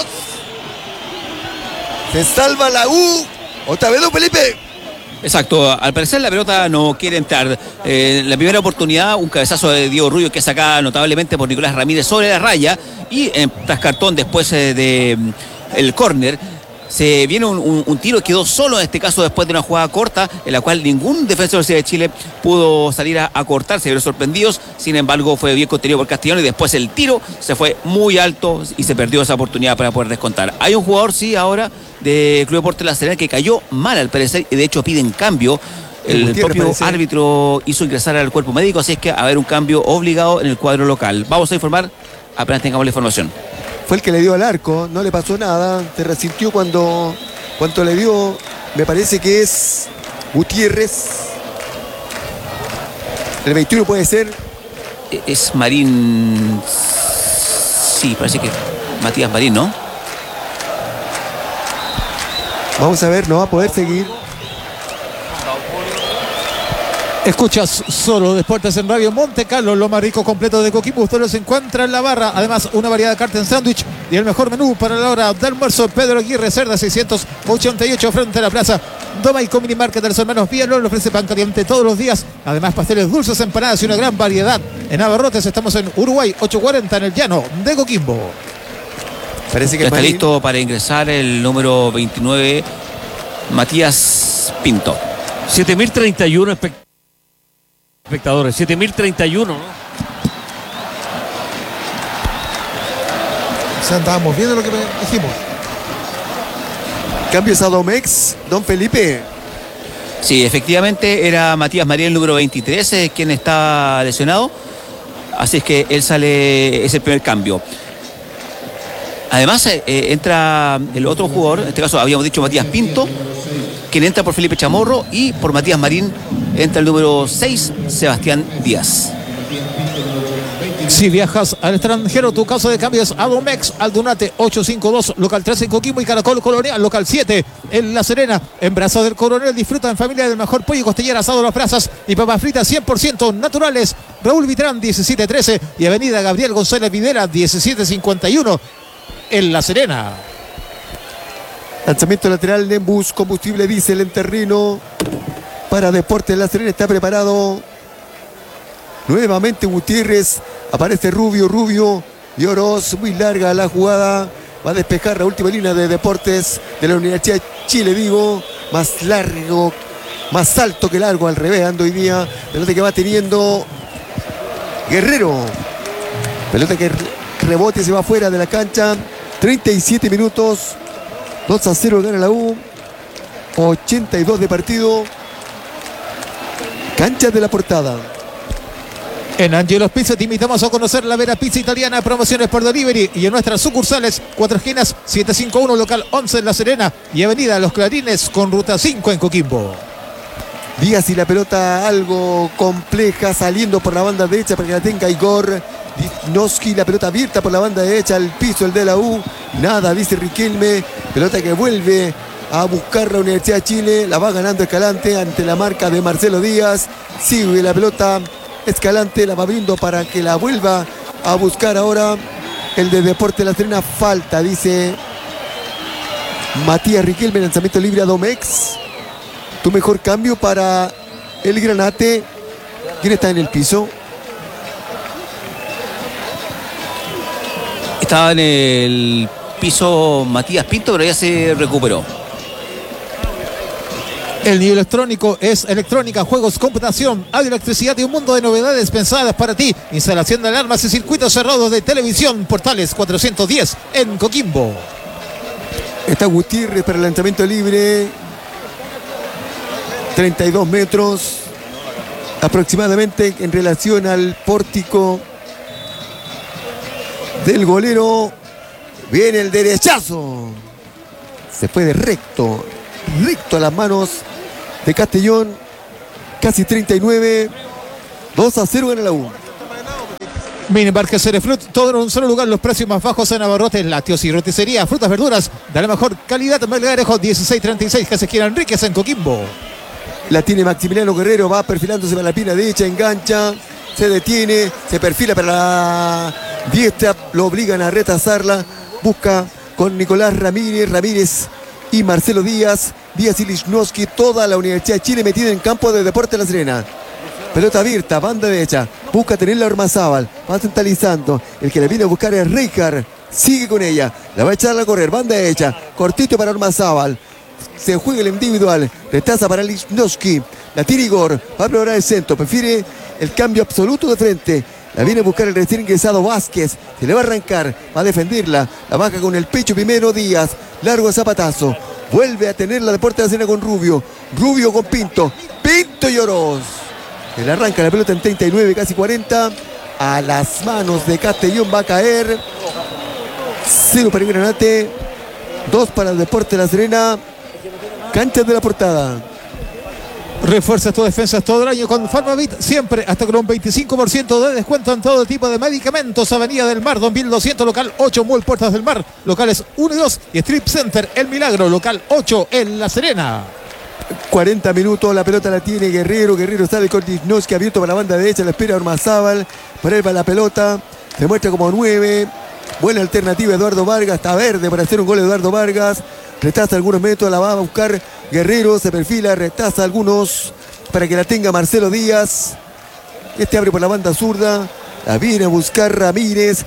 Se salva la U. Otra vez don Felipe. Exacto, al parecer la pelota no quiere entrar. La primera oportunidad, un cabezazo de Diego Rubio que es sacada notablemente por Nicolás Ramírez sobre la raya. Y tras cartón después del córner, se viene un tiro, quedó solo en este caso después de una jugada corta en la cual ningún defensor de la Universidad de Chile pudo salir a cortar, se vieron sorprendidos, sin embargo fue bien contenido por Castellón y después el tiro se fue muy alto y se perdió esa oportunidad para poder descontar. Hay un jugador, sí, ahora de Club Deportes La Serena que cayó mal al parecer y de hecho piden cambio. El propio árbitro hizo ingresar al cuerpo médico, así es que va a haber un cambio obligado en el cuadro local. Vamos a informar apenas tengamos la información. Fue el que le dio al arco, no le pasó nada, se resintió cuando le dio, me parece que es Gutiérrez. El 21 puede ser. Es Marín, sí, parece que Matías Marín, ¿no? Vamos a ver, no va a poder seguir. Escuchas solo Deportes en Radio Monte Carlo, lo más rico completo de Coquimbo. Usted los encuentra en la barra. Además, una variedad de carta en sándwich y el mejor menú para la hora de almuerzo. Pedro Aguirre Cerda 688 frente a la plaza Domaico Mini Market de los hermanos Villalón. Le ofrece pan caliente todos los días. Además, pasteles dulces, empanadas y una gran variedad. En Abarrotes estamos en Uruguay 840 en el llano de Coquimbo. Parece que ya está listo para ingresar el número 29, Matías Pinto. 7.031 espectadores, 7.031, ¿no? O sea, andábamos viendo lo que dijimos. Cambios a Domex, don Felipe. Sí, efectivamente era Matías María el número 23 quien está lesionado. Así es que él sale, es el primer cambio. Además entra el otro jugador, en este caso habíamos dicho Matías Pinto, quien entra por Felipe Chamorro, y por Matías Marín entra el número 6, Sebastián Díaz. Si viajas al extranjero, tu caso de cambio es Adomex, Aldunate 852, local 13 en Coquimbo y Caracol Colonial, local 7 en La Serena. En Brazos del Coronel disfruta en familia del mejor pollo y costillera asado a las brasas y papas fritas 100% naturales. Raúl Vitrán 1713 y Avenida Gabriel González Videla 1751 en La Serena. Lanzamiento lateral, Nembus, combustible diésel en terreno para Deportes La Serena. Está preparado nuevamente Gutiérrez. Aparece Rubio y Oroz. Muy larga la jugada. Va a despejar la última línea de Deportes de la Universidad de Chile, digo. Más largo, más alto que largo, al revés ando hoy día. Pelota que va teniendo Guerrero. Pelota que rebote, se va fuera de la cancha. 37 minutos. 2-0 gana la U. 82 de partido. Cancha de la Portada. En Angelo's Pizza te invitamos a conocer la Vera Pizza Italiana, promociones por delivery y en nuestras sucursales, Cuatro Esquinas 751, local 11 en La Serena y Avenida Los Clarines con ruta 5 en Coquimbo. Díaz y la pelota algo compleja, saliendo por la banda derecha para que la tenga Igor Lichnowsky. La pelota abierta por la banda derecha al piso, el de la U. Nada, dice Riquelme. Pelota que vuelve a buscar la Universidad de Chile. La va ganando Escalante ante la marca de Marcelo Díaz. Sigue la pelota Escalante, la va abriendo para que la vuelva a buscar ahora el de Deportes La Serena. Falta, dice Matías Riquelme. Lanzamiento libre a Domex. Tu mejor cambio para el Granate. ¿Quién está en el piso? Estaba en el piso Matías Pinto, pero ya se recuperó. El nivel electrónico es electrónica, juegos, computación, audio, electricidad y un mundo de novedades pensadas para ti. Instalación de alarmas y circuitos cerrados de televisión. Portales 410 en Coquimbo. Está Gutiérrez para el lanzamiento libre. 32 metros. aproximadamente en relación al pórtico del golero. Viene el derechazo. Se fue de recto a las manos de Castellón. Casi 39. 2-0 gana la U. Mini Market Cerefruit, todo en un solo lugar, los precios más bajos en abarrotes, lácteos y roticería, frutas, verduras de la mejor calidad. Melgarejo 1636, Casequera Enríquez en Coquimbo. La tiene Maximiliano Guerrero, va perfilándose para la pierna derecha, engancha, se detiene, se perfila para la diestra, lo obligan a retrasarla, busca con Nicolás Ramírez y Marcelo Díaz y Lichnowsky, toda la Universidad de Chile metida en campo de Deportes La Serena. Pelota abierta, banda derecha, busca tenerla Ormazábal, va centralizando, el que le viene a buscar es Rijkaard, sigue con ella, la va a echar a correr, banda derecha, cortito para Ormazábal, se juega el individual, retrasa para Lichnowsky, la tira Igor, va a probar el centro, prefiere el cambio absoluto de frente, la viene a buscar el recién ingresado Vázquez, se le va a arrancar, va a defenderla, la baja con el pecho primero Díaz, largo zapatazo, vuelve a tenerla Deportes La Serena con Rubio con Pinto y Oroz. El arranca la pelota en 39, casi 40. A las manos de Castellón va a caer. 0 para el Granate. 2 para el Deportes La Serena. Canchas de la Portada. Refuerza tus defensas todo el año con Farmavit, siempre hasta con un 25% de descuento en todo tipo de medicamentos. Avenida del Mar, 2200, local 8, Mall Puertas del Mar, locales 1 y 2. Y Strip Center El Milagro, local 8 en La Serena. 40 minutos, la pelota la tiene Guerrero sale con Lichnowsky abierto para la banda derecha, la espera Ormazábal, para él va la pelota, se muestra como 9, buena alternativa Eduardo Vargas, está verde para hacer un gol Eduardo Vargas, retrasa algunos metros, la va a buscar Guerrero, se perfila, retrasa algunos para que la tenga Marcelo Díaz, este abre por la banda zurda, la viene a buscar Ramírez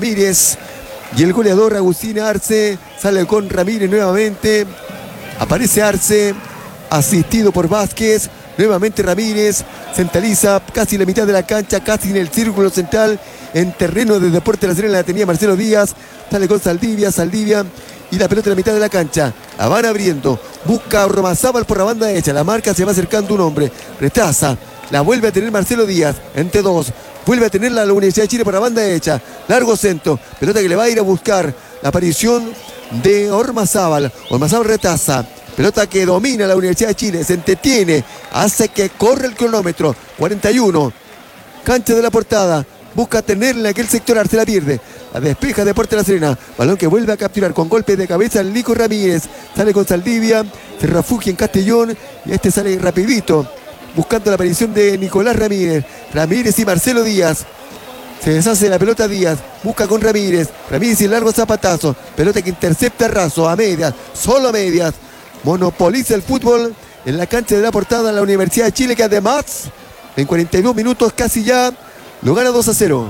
y el goleador Agustín Arce, sale con Ramírez nuevamente, aparece Arce, asistido por Vázquez, nuevamente Ramírez, centraliza casi la mitad de la cancha, casi en el círculo central, en terreno de Deportes La Serena la tenía Marcelo Díaz, sale con Saldivia y la pelota en la mitad de la cancha, la van abriendo, busca a Ormazábal por la banda derecha, la marca, se va acercando un hombre, retrasa, la vuelve a tener Marcelo Díaz, entre dos, vuelve a tenerla la Universidad de Chile por la banda derecha, largo centro, pelota que le va a ir a buscar la aparición de Ormazábal retrasa, pelota que domina la Universidad de Chile, se entretiene, hace que corre el cronómetro, 41, cancha de la Portada, busca tenerla en aquel sector, Arce la pierde, la despeja Deportes La Serena, balón que vuelve a capturar con golpe de cabeza el Nico Ramírez, sale con Saldivia, se refugia en Castellón y este sale rapidito, buscando la aparición de Nicolás Ramírez y Marcelo Díaz. Se deshace la pelota Díaz, busca con Ramírez y el largo zapatazo, pelota que intercepta Razo a medias, solo a medias, monopoliza el fútbol en la cancha de la Portada la Universidad de Chile, que además en 42 minutos casi ya lo gana 2-0.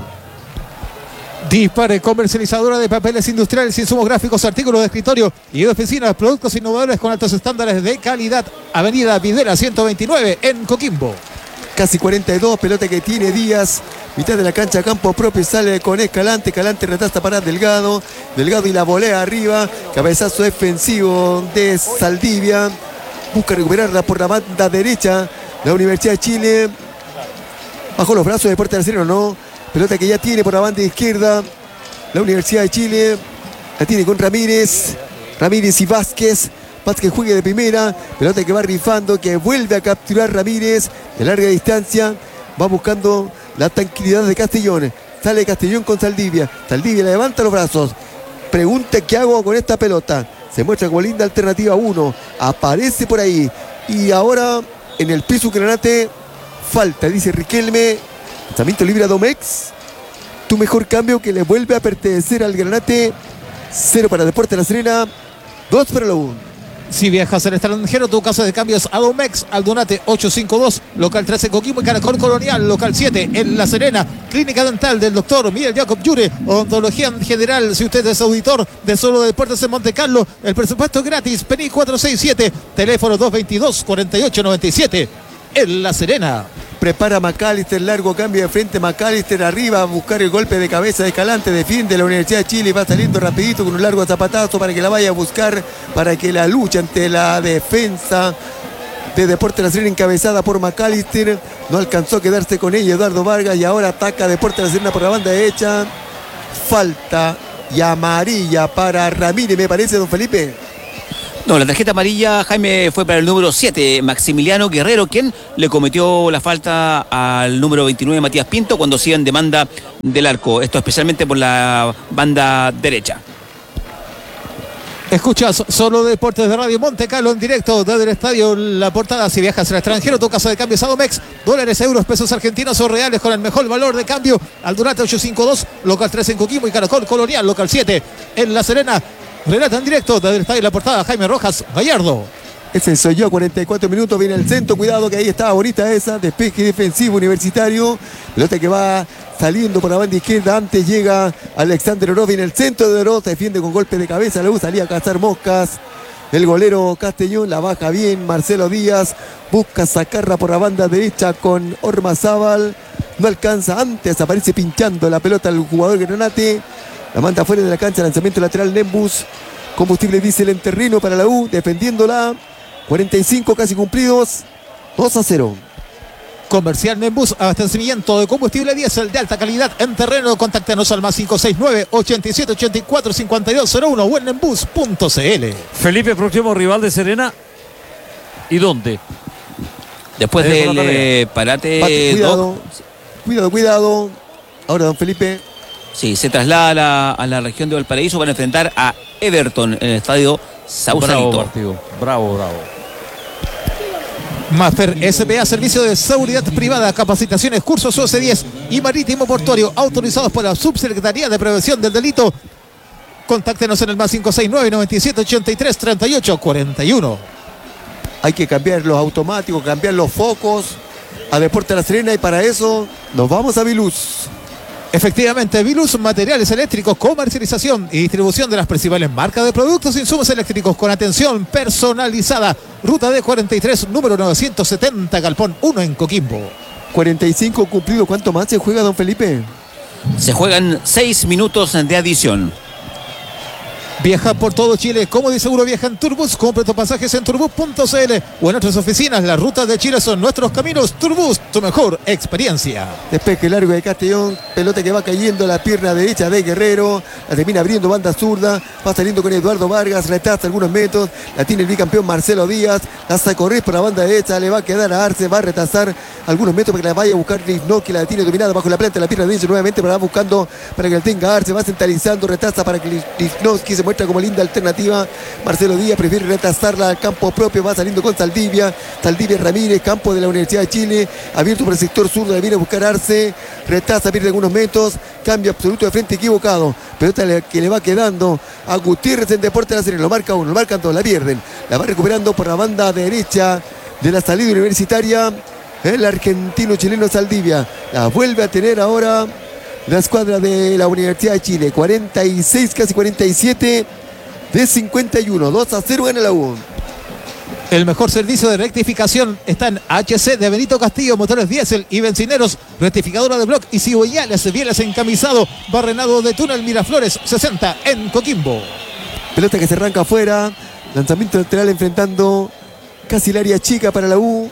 Dispare, comercializadora de papeles industriales, insumos gráficos, artículos de escritorio y de oficinas, productos innovadores con altos estándares de calidad. Avenida Videla 129 en Coquimbo. Casi 42, pelota que tiene Díaz, mitad de la cancha, campo propio, sale con Escalante retrasa para Delgado y la volea arriba, cabezazo defensivo de Saldivia, busca recuperarla por la banda derecha, la Universidad de Chile, bajo los brazos de Deportes La Serena, no, pelota que ya tiene por la banda izquierda, la Universidad de Chile, la tiene con Ramírez y Vázquez juega de primera, pelota que va rifando, que vuelve a capturar Ramírez de larga distancia, va buscando la tranquilidad de Castellón, sale Castellón con Saldivia levanta los brazos, pregunta qué hago con esta pelota, se muestra como linda alternativa 1, aparece por ahí y ahora en el piso Granate, falta, dice Riquelme, lanzamiento libre a Domex, tu mejor cambio que le vuelve a pertenecer al Granate, 0 para Deportes La Serena, 2 para la U. Si viajas al extranjero, tu casa de cambios Adomex, Aldunate 852, local 13 Coquimbo y Caracol Colonial, local 7 en La Serena, clínica dental del doctor Miguel Jacob Yure, odontología en general, si usted es auditor de Solo Deportes en Monte Carlo, el presupuesto es gratis, PENI 467, teléfono 222-4897, en La Serena. Prepara McAllister, largo cambio de frente, McAllister arriba a buscar el golpe de cabeza de Escalante, defiende la Universidad de Chile y va saliendo rapidito con un largo zapatazo para que la vaya a buscar, para que la lucha ante la defensa de Deportes La Serena, encabezada por McAllister. No alcanzó a quedarse con ella Eduardo Vargas y ahora ataca Deportes La Serena por la banda derecha. Falta y amarilla para Ramírez, me parece, don Felipe. No, la tarjeta amarilla, Jaime, fue para el número 7, Maximiliano Guerrero, quien le cometió la falta al número 29, Matías Pinto, cuando hacía en demanda del arco. Esto especialmente por la banda derecha. Escuchas solo Deportes de Radio Monte Carlo en directo desde el estadio La Portada. Si viajas al extranjero, tu casa de cambio es Adomex. Dólares, euros, pesos argentinos o reales con el mejor valor de cambio. Aldunate 852, local 3 en Coquimbo y Caracol Colonial, local 7 en La Serena. Relata en directo desde el estadio La Portada Jaime Rojas Gallardo. Ese soy yo, 44 minutos, viene el centro, cuidado que ahí estaba bonita esa, despeje defensivo Universitario, pelota que va saliendo por la banda izquierda, antes llega Alexander Oroz, viene el centro de Oroz, defiende con golpe de cabeza, luego salía a cazar moscas, el golero Castellón, la baja bien, Marcelo Díaz, busca sacarla por la banda derecha con Ormazábal, no alcanza, antes aparece pinchando la pelota al jugador Granate, la manda fuera de la cancha, lanzamiento lateral Nembus, combustible diésel en terreno para la U, defendiéndola. 45 casi cumplidos, 2-0. Comercial Nembus, abastecimiento de combustible diésel de alta calidad en terreno. Contáctanos al más 569-8784-5201 o en nembus.cl. Felipe, próximo rival de Serena. ¿Y dónde? Después del parate. Cuidado. Ahora, don Felipe. Sí, se traslada a la región de Valparaíso. Van a enfrentar a Everton en el estadio Sausalito. Bravo partido. Bravo. Maffer SPA, servicio de seguridad privada, capacitaciones, cursos OC10 y marítimo portuario autorizados por la Subsecretaría de Prevención del Delito. Contáctenos en el más 569-9783-3841. Hay que cambiar los automáticos, cambiar los focos a Deportes La Serena y para eso nos vamos a Viluz. Efectivamente, Viluz, materiales eléctricos, comercialización y distribución de las principales marcas de productos e insumos eléctricos con atención personalizada. Ruta D43, número 970, Galpón 1 en Coquimbo. 45 cumplido, ¿cuánto más se juega, don Felipe? Se juegan 6 minutos de adición. Viaja por todo Chile, cómodo y seguro viaja en Turbus. Compre tus pasajes en turbus.cl o en nuestras oficinas. Las rutas de Chile son nuestros caminos. Turbus, tu mejor experiencia. Despeje largo de Castellón, pelota que va cayendo a la pierna derecha de Guerrero, la termina abriendo banda zurda, va saliendo con Eduardo Vargas, retrasa algunos metros, la tiene el bicampeón Marcelo Díaz, la hace correr por la banda derecha, le va a quedar a Arce, va a retrasar algunos metros para que la vaya a buscar Rizno, que la tiene dominada bajo la planta de la pierna derecha nuevamente, pero va buscando para que la tenga Arce, va centralizando, retrasa para que Riznovski se muestra como linda alternativa. Marcelo Díaz prefiere retrasarla al campo propio, va saliendo con Saldivia Ramírez, campo de la Universidad de Chile, abierto por el sector sur, donde viene a buscar Arce, retrasa, pierde algunos metros, cambio absoluto de frente equivocado, pelota que le va quedando a Gutiérrez en Deportes La Serena, lo marca uno, lo marcan dos, la pierden, la va recuperando por la banda derecha de la salida universitaria el argentino chileno Saldivia, la vuelve a tener ahora la escuadra de la Universidad de Chile. 46, casi 47 de 51. 2-0 gana la U. El mejor servicio de rectificación está en HC de Benito Castillo, motores diésel y bencineros, rectificadora de bloc y cigüeñales, bieles encamisado, barrenado de túnel Miraflores 60 en Coquimbo. Pelota que se arranca afuera, lanzamiento lateral enfrentando casi el área chica para la U.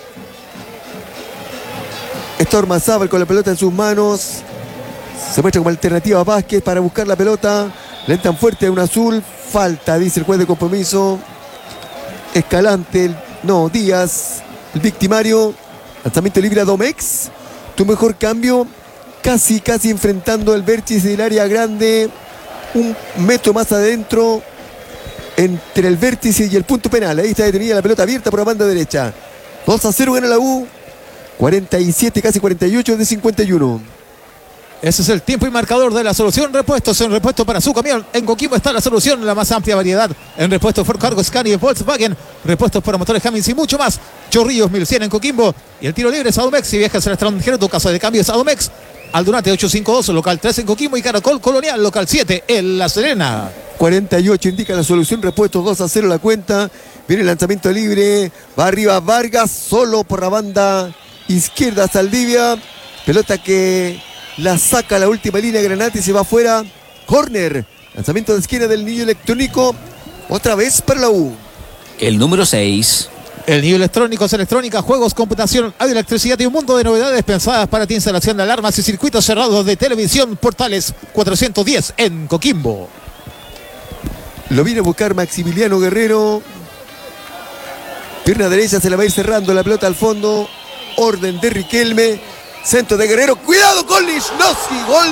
Storma Zabal con la pelota en sus manos. Se muestra como alternativa a Vázquez para buscar la pelota. Le entran fuerte a un azul. Falta, dice el juez de compromiso. Escalante, Díaz, el victimario. Lanzamiento libre a Domex. Tu mejor cambio. Casi enfrentando el vértice del área grande. Un metro más adentro. Entre el vértice y el punto penal. Ahí está detenida la pelota abierta por la banda derecha. 2-0 gana la U. 47, casi 48 de 51. Ese es el tiempo y marcador de La Solución Repuestos. En repuesto para su camión, en Coquimbo está La Solución, la más amplia variedad en repuestos Ford Cargo, Scania, Volkswagen, repuestos para motores Cummins y mucho más. Chorrillos 1100 en Coquimbo y el tiro libre es Adomex. Si viajas al extranjero, tu casa de cambio es Adomex. Aldunate 852, local 3 en Coquimbo y Caracol Colonial, local 7 en La Serena. 48 indica La Solución Repuestos, 2-0 la cuenta. Viene el lanzamiento libre, va arriba Vargas, solo por la banda izquierda Saldivia. Pelota que la saca la última línea Granate y se va afuera. Corner. Lanzamiento de esquina del niño electrónico. Otra vez para la U. El número 6, El nivel electrónico es electrónica, juegos, computación, audio, electricidad y un mundo de novedades pensadas para ti. Instalación de alarmas y circuitos cerrados de televisión. Portales 410 en Coquimbo. Lo viene a buscar Maximiliano Guerrero. Pierna derecha, se la va a ir cerrando la pelota al fondo. Orden de Riquelme. Centro de Guerrero. Cuidado con Lichnowsky. Gol